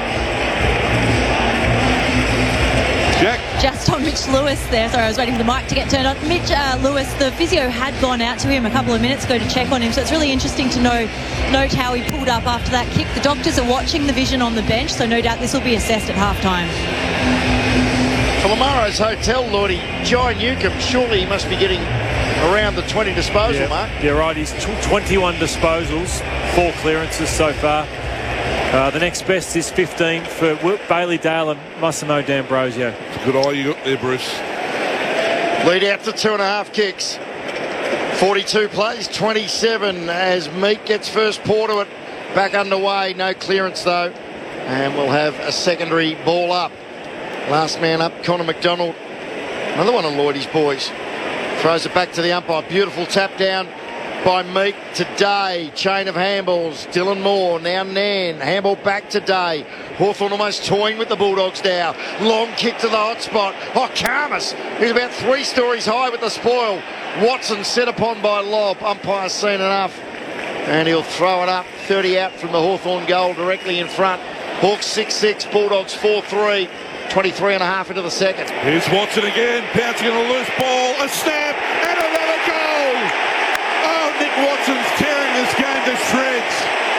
Jack? Just on Mitch Lewis there. Sorry, I was waiting for the mic to get turned on. Mitch uh, Lewis, the physio had gone out to him a couple of minutes ago to check on him, so it's really interesting to know note how he pulled up after that kick. The doctors are watching the vision on the bench, so no doubt this will be assessed at halftime. For Lamaro's Hotel, Lordy, Jai Newcombe, surely he must be getting around the twenty disposal yeah, mark. You're right, he's twenty-one disposals, four clearances so far. Uh, the next best is fifteen for Bailey Dale and Massimo D'Ambrosio. It's a good eye you got there, Bruce. Lead out to two and a half kicks. forty-two plays, twenty-seven as Meek gets first paw to it. Back underway, no clearance though. And we'll have a secondary ball up. Last man up, Connor McDonald. Another one of Lloydie's boys. Throws it back to the umpire. Beautiful tap down by Meek to Day. Chain of handballs. Dylan Moore, now Nan. Handball back to Day. Hawthorn almost toying with the Bulldogs now. Long kick to the hot spot. Oh, Karmas, who's about three stories high with the spoil. Watson set upon by lob. Umpire's seen enough. And he'll throw it up. thirty out from the Hawthorn goal directly in front. Hawks six six, Bulldogs four three. twenty-three and a half into the second. Here's Watson again, pouncing on a loose ball, a snap, and another goal! Oh, Nick Watson's tearing this game to shreds.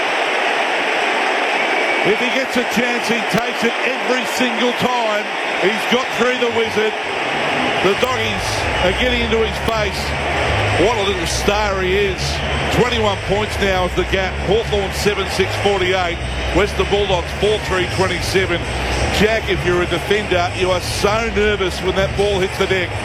If he gets a chance, he takes it every single time. He's got through the Wizard. The doggies are getting into his face. What a little star he is. twenty-one points now is the gap. Hawthorn seven six forty-eight. Western Bulldogs four three twenty-seven. Jack, if you're a defender, you are so nervous when that ball hits the deck.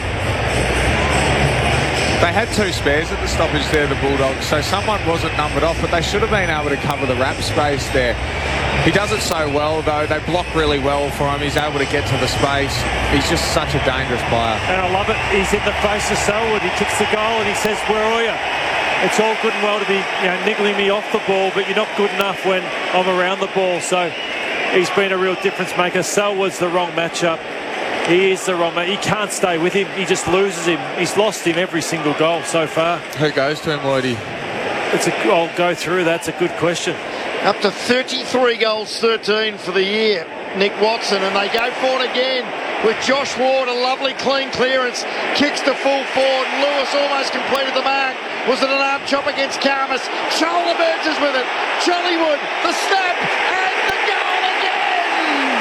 They had two spares at the stoppage there, the Bulldogs, so someone wasn't numbered off, but they should have been able to cover the wrap space there. He does it so well, though. They block really well for him. He's able to get to the space. He's just such a dangerous player. And I love it. He's in the face of Selwood. He kicks the goal and he says, "Where are you?" It's all good and well to be, you know, niggling me off the ball, but you're not good enough when I'm around the ball. So he's been a real difference maker. Selwood's the wrong matchup. He is the wrong man. He can't stay with him. He just loses him. He's lost him every single goal so far. Who goes to him, Lloydie? It's a, I'll go through. That's a good question. Up to thirty-three goals, thirteen for the year. Nick Watson, and they go for it again with Josh Ward. A lovely clean clearance. Kicks to full forward. Lewis almost completed the mark. Was it an arm chop against Karmas? Joel emerges with it. Jollywood, the snap, and the goal again!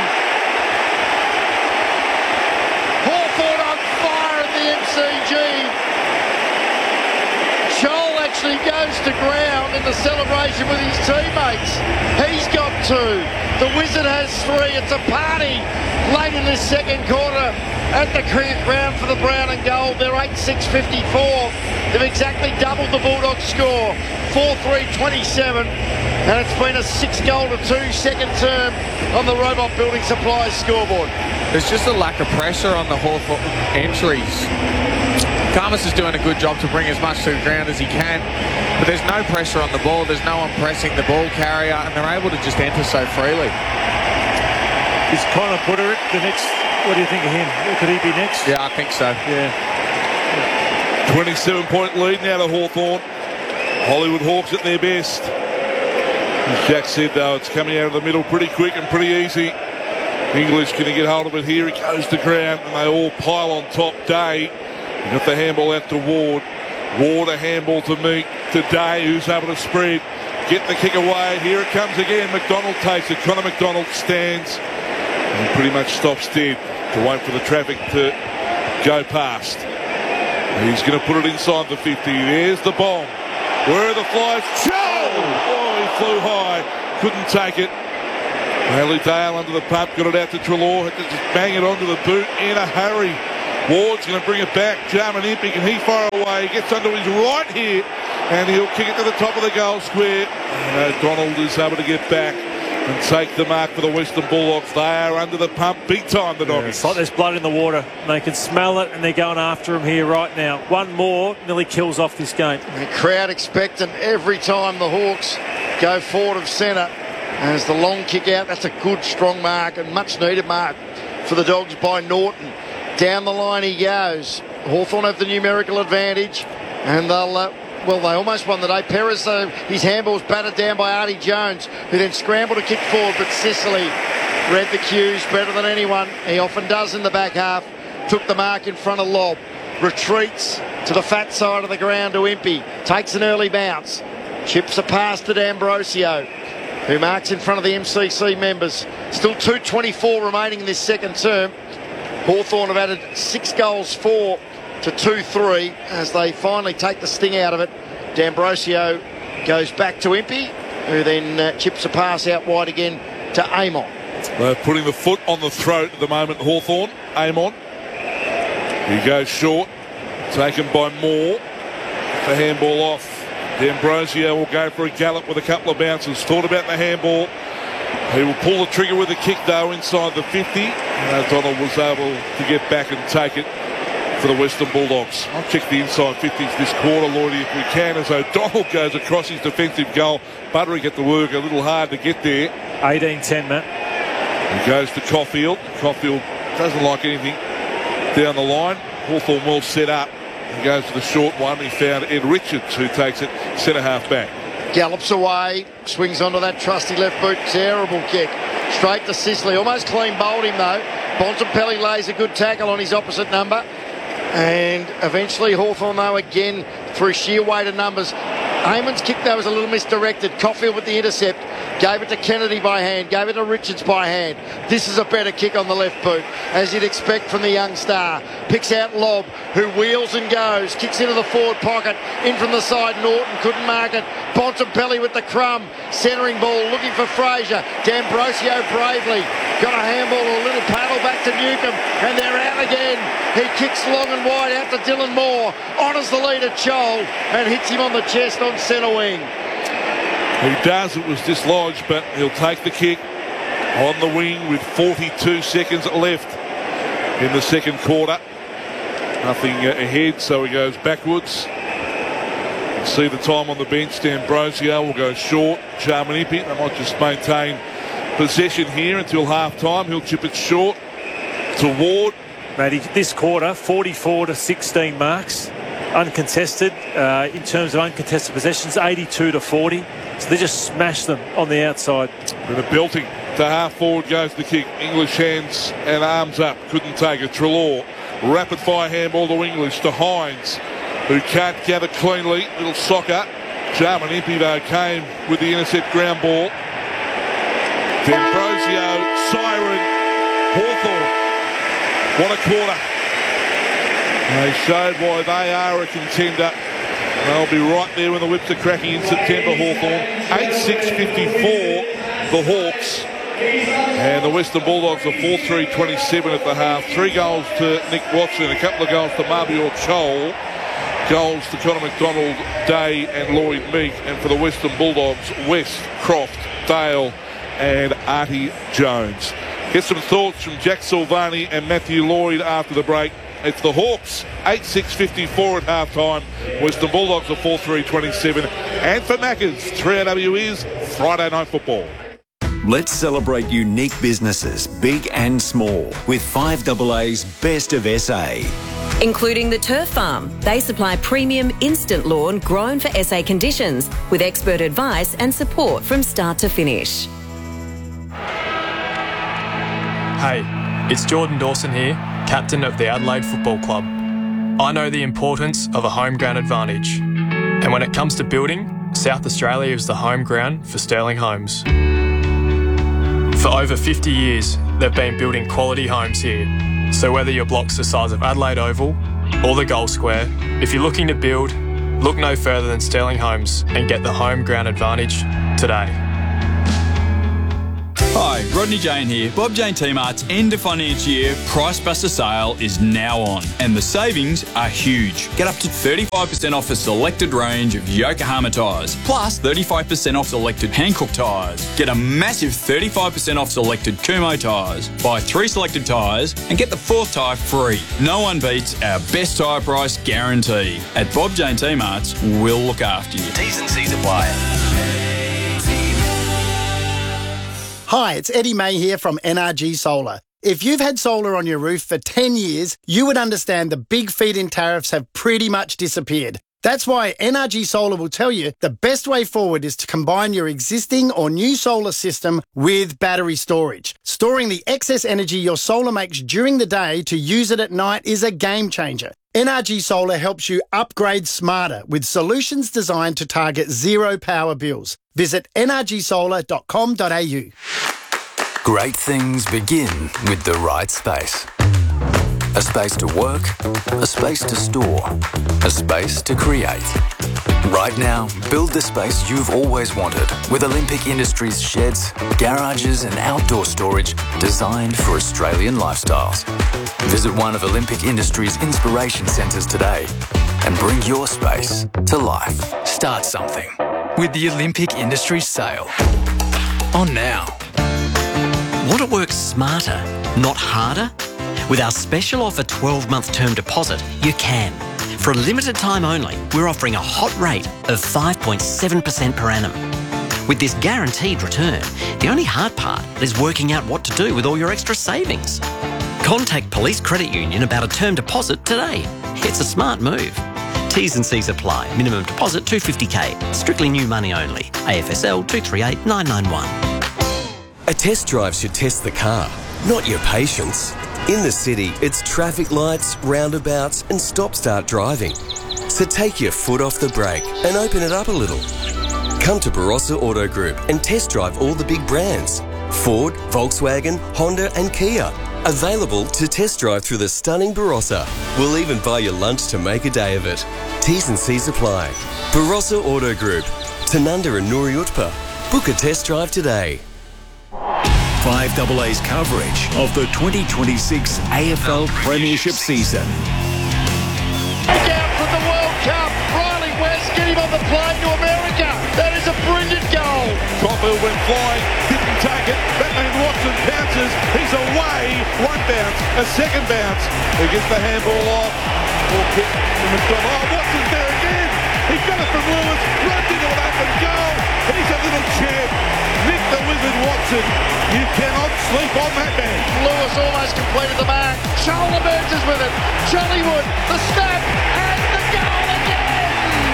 Hawthorn on fire at the M C G. Joel actually goes to ground in the celebration with his teammates. He's got two. The Wizard has three. It's a party late in this second quarter at the cricket ground for the brown and gold. They're eight six fifty-four. They've exactly doubled the Bulldogs score. four three twenty-seven. And it's been a six goal to two second term on the Robot Building Supplies scoreboard. There's just a lack of pressure on the Hawthorn entries. Karmas is doing a good job to bring as much to the ground as he can, but there's no pressure on the ball. There's no one pressing the ball carrier, and they're able to just enter so freely. Is Connor Putter the next? What do you think of him? Could he be next? Yeah, I think so. Yeah. twenty-seven point lead now to Hawthorn. Hollywood Hawks at their best. As Jack said, though, it's coming out of the middle pretty quick and pretty easy. English can he get hold of it here? He goes to ground, and they all pile on top. Day. Got the handball out to Ward. Ward a handball to Meek. to Day, who's able to spread. Get the kick away. Here it comes again. McDonald takes it. Connor McDonald stands and pretty much stops dead to wait for the traffic to go past. He's going to put it inside the fifty. There's the bomb. Where are the flies? Oh, he flew high. Couldn't take it. Haley Dale under the pump. Got it out to Treloar. Had to just bang it onto the boot in a hurry. Ward's going to bring it back. Jarman Impey, can he fire away? He gets under his right here, and he'll kick it to the top of the goal square. And O'Donnell is able to get back and take the mark for the Western Bulldogs. They are under the pump big time, the Doggies. Yeah, it's like there's blood in the water. They can smell it, and they're going after him here right now. One more nearly kills off this game. The crowd expectant every time the Hawks go forward of centre. As the long kick out, that's a good, strong mark and much needed mark for the Dogs by Norton. Down the line he goes. Hawthorn have the numerical advantage, and they'll, uh, well, they almost won the day. Perez, uh, his handball's battered down by Artie Jones, who then scrambled to kick forward, but Sicily read the cues better than anyone. He often does in the back half. Took the mark in front of Lobb. Retreats to the fat side of the ground to Impey. Takes an early bounce. Chips a pass to D'Ambrosio, who marks in front of the M C C members. Still two twenty-four remaining in this second term. Hawthorn have added six goals, four to two three, as they finally take the sting out of it. D'Ambrosio goes back to Impey, who then uh, chips a pass out wide again to Amon. They're putting the foot on the throat at the moment, Hawthorn. Amon. He goes short, taken by Moore. The handball off. D'Ambrosio will go for a gallop with a couple of bounces. Thought about the handball. He will pull the trigger with a kick, though, inside the fifty. And O'Donnell was able to get back and take it for the Western Bulldogs. I'll check the inside fifties this quarter, Lloydie, if we can, as O'Donnell goes across his defensive goal. Butterick at the work, a little hard to get there. eighteen ten, Matt. He goes to Caulfield. Caulfield doesn't like anything down the line. Hawthorn well set up. He goes to the short one. He found Ed Richards, who takes it centre half back. Gallops away, swings onto that trusty left boot. Terrible kick. Straight to Sicily. Almost clean bowled him, though. Bontempelli lays a good tackle on his opposite number. And eventually Hawthorn, though, again, through sheer weight of numbers. Eamon's kick, though, was a little misdirected. Caulfield with the intercept. Gave it to Kennedy by hand. Gave it to Richards by hand. This is a better kick on the left boot, as you'd expect from the young star. Picks out Lobb, who wheels and goes. Kicks into the forward pocket. In from the side, Norton couldn't mark it. Bontempelli with the crumb. Centering ball, looking for Fraser. D'Ambrosio bravely got a handball, a little paddle back to Newcomb, and they're out again. He kicks long and wide out to Dylan Moore. Honours the lead at Chol and hits him on the chest on centre wing. He does. It was dislodged, but he'll take the kick on the wing with forty-two seconds left in the second quarter. Nothing ahead, so he goes backwards. You see the time on the bench. D'Ambrosio will go short. Jarman Impey, they might just maintain possession here until half-time. He'll chip it short to Ward. Matty, this quarter, forty-four to sixteen marks. Uncontested. Uh, in terms of uncontested possessions, eighty-two to forty. So they just smashed them on the outside. And a belting to half forward goes the kick. English hands and arms up. Couldn't take it. Treloar. Rapid fire handball to English, to Hines, who can't gather cleanly. Little soccer. Jarman Impey, though, came with the intercept ground ball. D'Ambrosio, siren, Hawthorn. What a quarter. They showed why they are a contender. They'll be right there when the whips are cracking in September, Hawthorn. eight six fifty-four, the Hawks. And the Western Bulldogs are four three twenty-seven at the half. Three goals to Nick Watson, a couple of goals to Mabior Chol. Goals to Connor McDonald, Day and Lloyd Meek. And for the Western Bulldogs, West, Croft, Dale and Artie Jones. Get some thoughts from Jack Silvani and Matthew Lloyd after the break. It's the Hawks, eight six fifty-four at half-time. Western Bulldogs are four three twenty-seven. And for Maccas, three R W is Friday Night Football. Let's celebrate unique businesses, big and small, with five A A's Best of S A. Including the Turf Farm. They supply premium instant lawn grown for S A conditions with expert advice and support from start to finish. Hey, it's Jordan Dawson here, captain of the Adelaide Football Club. I know the importance of a home ground advantage. And when it comes to building, South Australia is the home ground for Sterling Homes. For over fifty years, they've been building quality homes here. So whether your block's the size of Adelaide Oval or the Gold Square, if you're looking to build, look no further than Sterling Homes and get the home ground advantage today. Hi, Rodney Jane here. Bob Jane T-Mart's end of financial year Price Buster sale is now on, and the savings are huge. Get up to thirty-five percent off a selected range of Yokohama tyres, plus thirty-five percent off selected Hankook tyres. Get a massive thirty-five percent off selected Kumho tyres. Buy three selected tyres and get the fourth tyre free. No one beats our best tyre price guarantee. At Bob Jane T-Mart's, we'll look after you. T's and C's apply. Hi, it's Eddie May here from N R G Solar. If you've had solar on your roof for ten years, you would understand the big feed-in tariffs have pretty much disappeared. That's why N R G Solar will tell you the best way forward is to combine your existing or new solar system with battery storage. Storing the excess energy your solar makes during the day to use it at night is a game changer. N R G Solar helps you upgrade smarter with solutions designed to target zero power bills. Visit n r g solar dot com dot a u. Great things begin with the right space. A space to work, a space to store, a space to create. Right now, build the space you've always wanted with Olympic Industries sheds, garages and outdoor storage designed for Australian lifestyles. Visit one of Olympic Industries' inspiration centres today and bring your space to life. Start something with the Olympic Industries sale. On now. Want to work smarter, not harder? With our special offer twelve-month term deposit, you can. For a limited time only, we're offering a hot rate of five point seven percent per annum. With this guaranteed return, the only hard part is working out what to do with all your extra savings. Contact Police Credit Union about a term deposit today. It's a smart move. T's and C's apply. Minimum deposit two hundred fifty thousand. Strictly new money only. A F S L two three eight nine nine one. A test drive should test the car, not your patience. In the city, it's traffic lights, roundabouts and stop-start driving. So take your foot off the brake and open it up a little. Come to Barossa Auto Group and test drive all the big brands. Ford, Volkswagen, Honda and Kia. Available to test drive through the stunning Barossa. We'll even buy you lunch to make a day of it. T's and C's apply. Barossa Auto Group. Tanunda and Nuri Utpa. Book a test drive today. five A A's coverage of the twenty twenty-six A F L Premiership season. Look out for the World Cup. Riley West, get him on the plane to America. That is a brilliant goal. Copperfield went flying, didn't take it. Batman Watson bounces. He's away. One bounce, a second bounce. He gets the handball off. Ball kick from McDonald. Oh, Watson's there again. He got it from Lewis. Runs into an open goal. He's a little champ. Nick the Wizard Watson. You cannot sleep on that man. Lewis almost completed the mark. Shoulder emerges with it. Jollywood, the snap, and the goal again!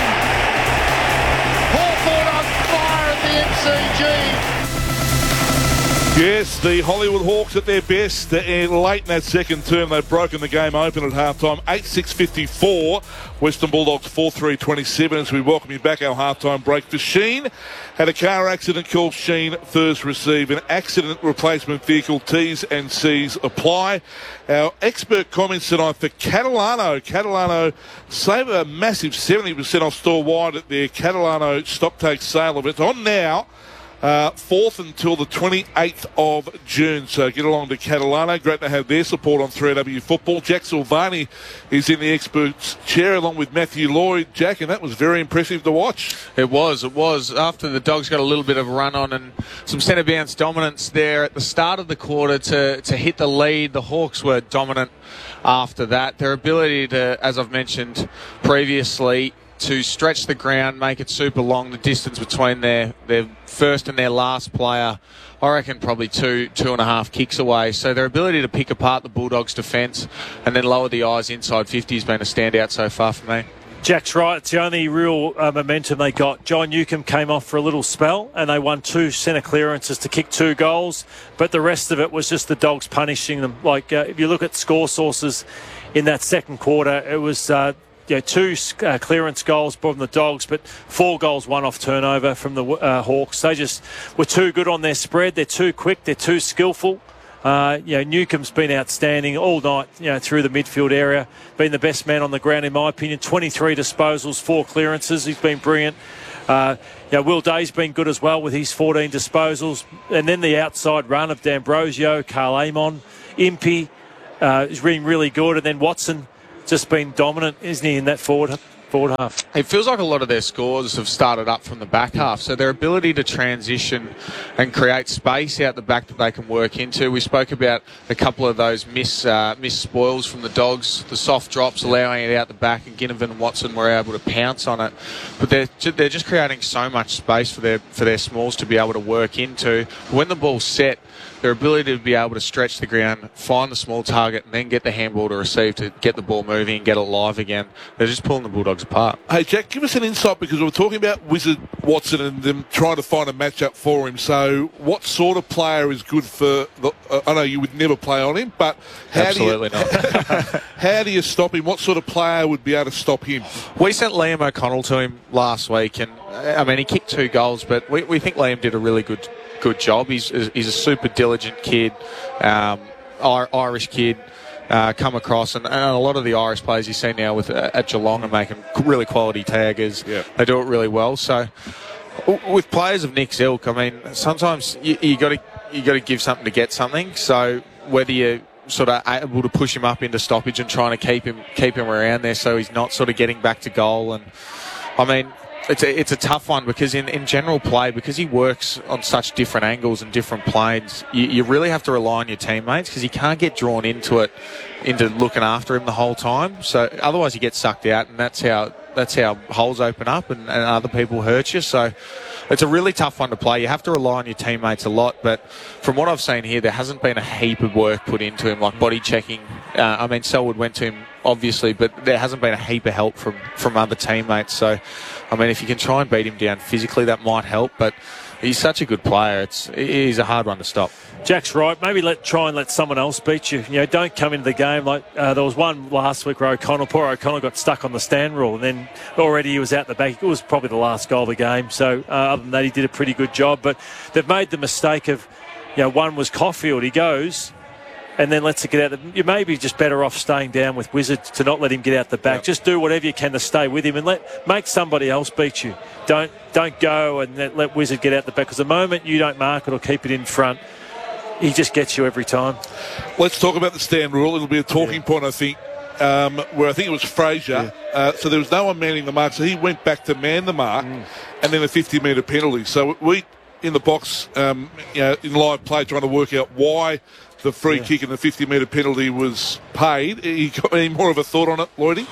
Hawthorn on fire at the M C G. Yes, the Hollywood Hawks at their best. They're late in that second term. They've broken the game open at halftime. eight six fifty-four. Western Bulldogs four three twenty-seven as we welcome you back our halftime break. For Sheen, had a car accident called Sheen first receive. An accident replacement vehicle. T's and C's apply. Our expert comments tonight for Catalano. Catalano save a massive seventy percent off store-wide at their Catalano stock-take sale event. On now. Uh, fourth until the twenty-eighth of June. So get along to Catalano. Great to have their support on three A W Football. Jack Silvani is in the experts chair along with Matthew Lloyd. Jack, and that was very impressive to watch. It was, it was. After the Dogs got a little bit of a run on and some centre bounce dominance there at the start of the quarter to, to hit the lead, the Hawks were dominant after that. Their ability to, as I've mentioned previously, to stretch the ground, make it super long, the distance between their, their first and their last player, I reckon probably two, two and a half kicks away. So their ability to pick apart the Bulldogs' defence and then lower the eyes inside fifty has been a standout so far for me. Jack's right. It's the only real uh, momentum they got. John Newcomb came off for a little spell and they won two centre clearances to kick two goals. But the rest of it was just the Dogs punishing them. Like, uh, if you look at score sources in that second quarter, it was... Uh, you know, two uh, clearance goals from the Dogs, but four goals, one off turnover from the uh, Hawks. They just were too good on their spread. They're too quick. They're too skillful. Uh, you know, Newcomb's been outstanding all night, you know, through the midfield area. Been the best man on the ground, in my opinion. twenty-three disposals, four clearances. He's been brilliant. Uh, you know, Will Day's been good as well with his fourteen disposals. And then the outside run of D'Ambrosio, Carl Amon, Impey uh, has been really good. And then Watson just been dominant, isn't he, in that forward forward half? It feels like a lot of their scores have started up from the back half, so their ability to transition and create space out the back that they can work into. We spoke about a couple of those miss uh, miss spoils from the Dogs, the soft drops allowing it out the back, and Ginnivan and Watson were able to pounce on it. But they're ju- they're just creating so much space for their for their smalls to be able to work into. When the ball's set, their ability to be able to stretch the ground, find the small target, and then get the handball to receive to get the ball moving and get it live again. They're just pulling the Bulldogs apart. Hey, Jack, give us an insight, because we were talking about Wizard Watson and them trying to find a matchup for him. So what sort of player is good for the... Uh, I know you would never play on him, but how Absolutely do you, not. how do you stop him? What sort of player would be able to stop him? We sent Liam O'Connell to him last week, and I mean, he kicked two goals, but we, we think Liam did a really good good job. He's he's a super diligent kid, um, Irish kid, uh, come across, and, and a lot of the Irish players you see now with uh, at Geelong are making really quality taggers. Yeah. They do it really well. So with players of Nick's ilk, I mean, sometimes you, you got to you got to give something to get something. So whether you sort of able to push him up into stoppage and trying to keep him keep him around there so he's not sort of getting back to goal. And I mean, it's a, it's a tough one, because in, in general play, because he works on such different angles and different planes, you, you really have to rely on your teammates, because he can't get drawn into it, into looking after him the whole time. So otherwise you get sucked out, and that's how that's how holes open up and, and other people hurt you. So it's a really tough one to play. You have to rely on your teammates a lot, but from what I've seen here, there hasn't been a heap of work put into him, like body checking. Uh, I mean, Selwood went to him, obviously, but there hasn't been a heap of help from, from other teammates. So, I mean, if you can try and beat him down physically, that might help, but he's such a good player. It's he's a hard one to stop. Jack's right. Maybe let try and let someone else beat you. You know, don't come into the game like uh, there was one last week where O'Connell, poor O'Connell, got stuck on the stand rule, and then already he was out the back. It was probably the last goal of the game. So uh, other than that, he did a pretty good job. But they've made the mistake of, you know, one was Caulfield. He goes and then lets it get out. You may be just better off staying down with Wizard to not let him get out the back. Yep. Just do whatever you can to stay with him and let make somebody else beat you. Don't don't go and let, let Wizard get out the back, because the moment you don't mark it or keep it in front, he just gets you every time. Let's talk about the stand rule. It'll be a talking yeah. point, I think, um, where I think it was Fraser. Yeah. Uh, so there was no one manning the mark, so he went back to man the mark, mm. and then a fifty metre penalty. So we, in the box, um, you know, in live play, trying to work out why the free yeah. kick and the fifty metre penalty was paid. He got any more of a thought on it, Lloydie?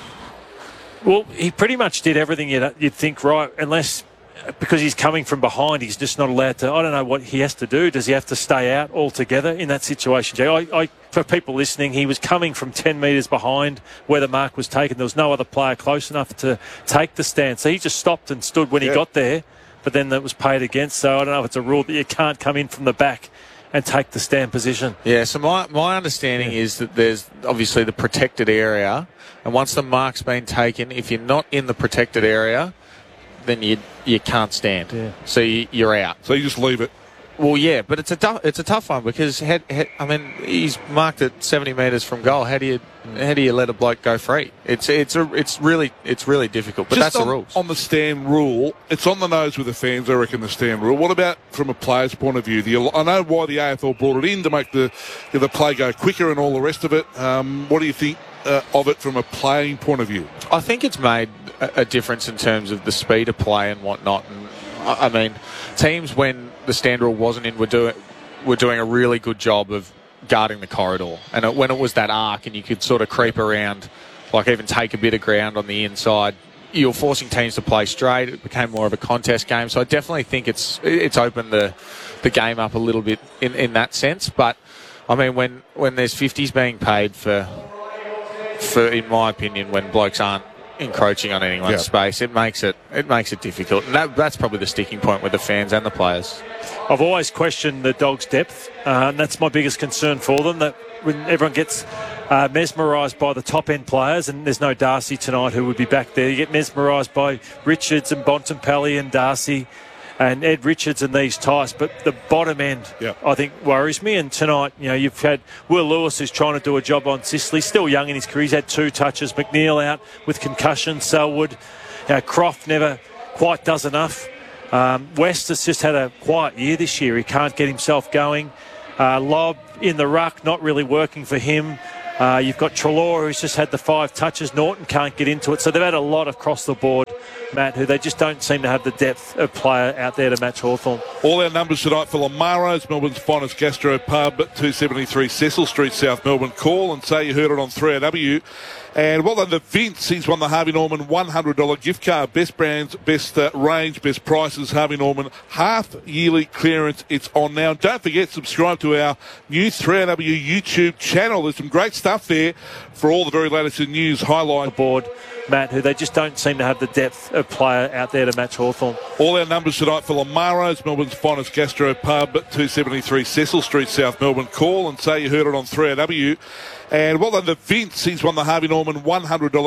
Well, he pretty much did everything you'd, you'd think, right, unless... because he's coming from behind, he's just not allowed to. I don't know what he has to do. Does he have to stay out altogether in that situation, Jay? I, I, for people listening, he was coming from ten metres behind where the mark was taken. There was no other player close enough to take the stand. So he just stopped and stood when yeah. he got there, but then that was paid against. So I don't know if it's a rule that you can't come in from the back and take the stand position. Yeah, so my, my understanding yeah. is that there's obviously the protected area, and once the mark's been taken, if you're not in the protected area, then you you can't stand. Yeah. So you, you're out. So you just leave it. Well, yeah, but it's a tough, it's a tough one, because had, had, I mean, he's marked at seventy metres from goal. How do you how do you let a bloke go free? It's it's a, it's really it's really difficult. But Just that's on, the rules. On the stand rule, it's on the nose with the fans, I reckon, the stand rule. What about from a player's point of view? The, I know why the A F L brought it in to make the the play go quicker and all the rest of it. Um, what do you think uh, of it from a playing point of view? I think it's made a, a difference in terms of the speed of play and whatnot. And I, I mean, teams when the stand rule wasn't in were doing were doing a really good job of guarding the corridor. And it, when it was that arc and you could sort of creep around, like even take a bit of ground on the inside, you were forcing teams to play straight. It became more of a contest game. So I definitely think it's it's opened the the game up a little bit in, in that sense. But I mean, when, when there's fifties being paid for for in my opinion, when blokes aren't encroaching on anyone's yeah. space, it makes it it makes it difficult, and that, that's probably the sticking point with the fans and the players. I've always questioned the Dogs' depth, uh, and that's my biggest concern for them. That when everyone gets uh, mesmerised by the top-end players, and there's no Darcy tonight who would be back there. You get mesmerised by Richards and Bontempelli and Darcy and Ed Richards and these types, but the bottom end, yep. I think, worries me. And tonight, you know, you've had Will Lewis, who's trying to do a job on Sicily, still young in his career. He's had two touches. McNeil out with concussion. Selwood, you know, Croft never quite does enough. Um, West has just had a quiet year this year. He can't get himself going. Uh, Lobb in the ruck, not really working for him. Uh, you've got Treloar, who's just had the five touches. Norton can't get into it. So they've had a lot across the board, Matt, who they just don't seem to have the depth of player out there to match Hawthorn. All our numbers tonight for Lamaro's, Melbourne's finest gastro pub, two seventy-three Cecil Street, South Melbourne. Call and say you heard it on three R W. And well done to Vince. He's won the Harvey Norman one hundred dollars gift card. Best brands, best uh, range, best prices. Harvey Norman half yearly clearance. It's on now. Don't forget, subscribe to our new three R W YouTube channel. There's some great stuff there for all the very latest in news. Highlight board, Matt, who they just don't seem to have the depth of player out there to match Hawthorn. All our numbers tonight for Lamaro's, Melbourne's finest gastro pub, two seventy-three Cecil Street, South Melbourne. Call and say you heard it on three R W. And well done to Vince. He's won the Harvey Norman one hundred dollars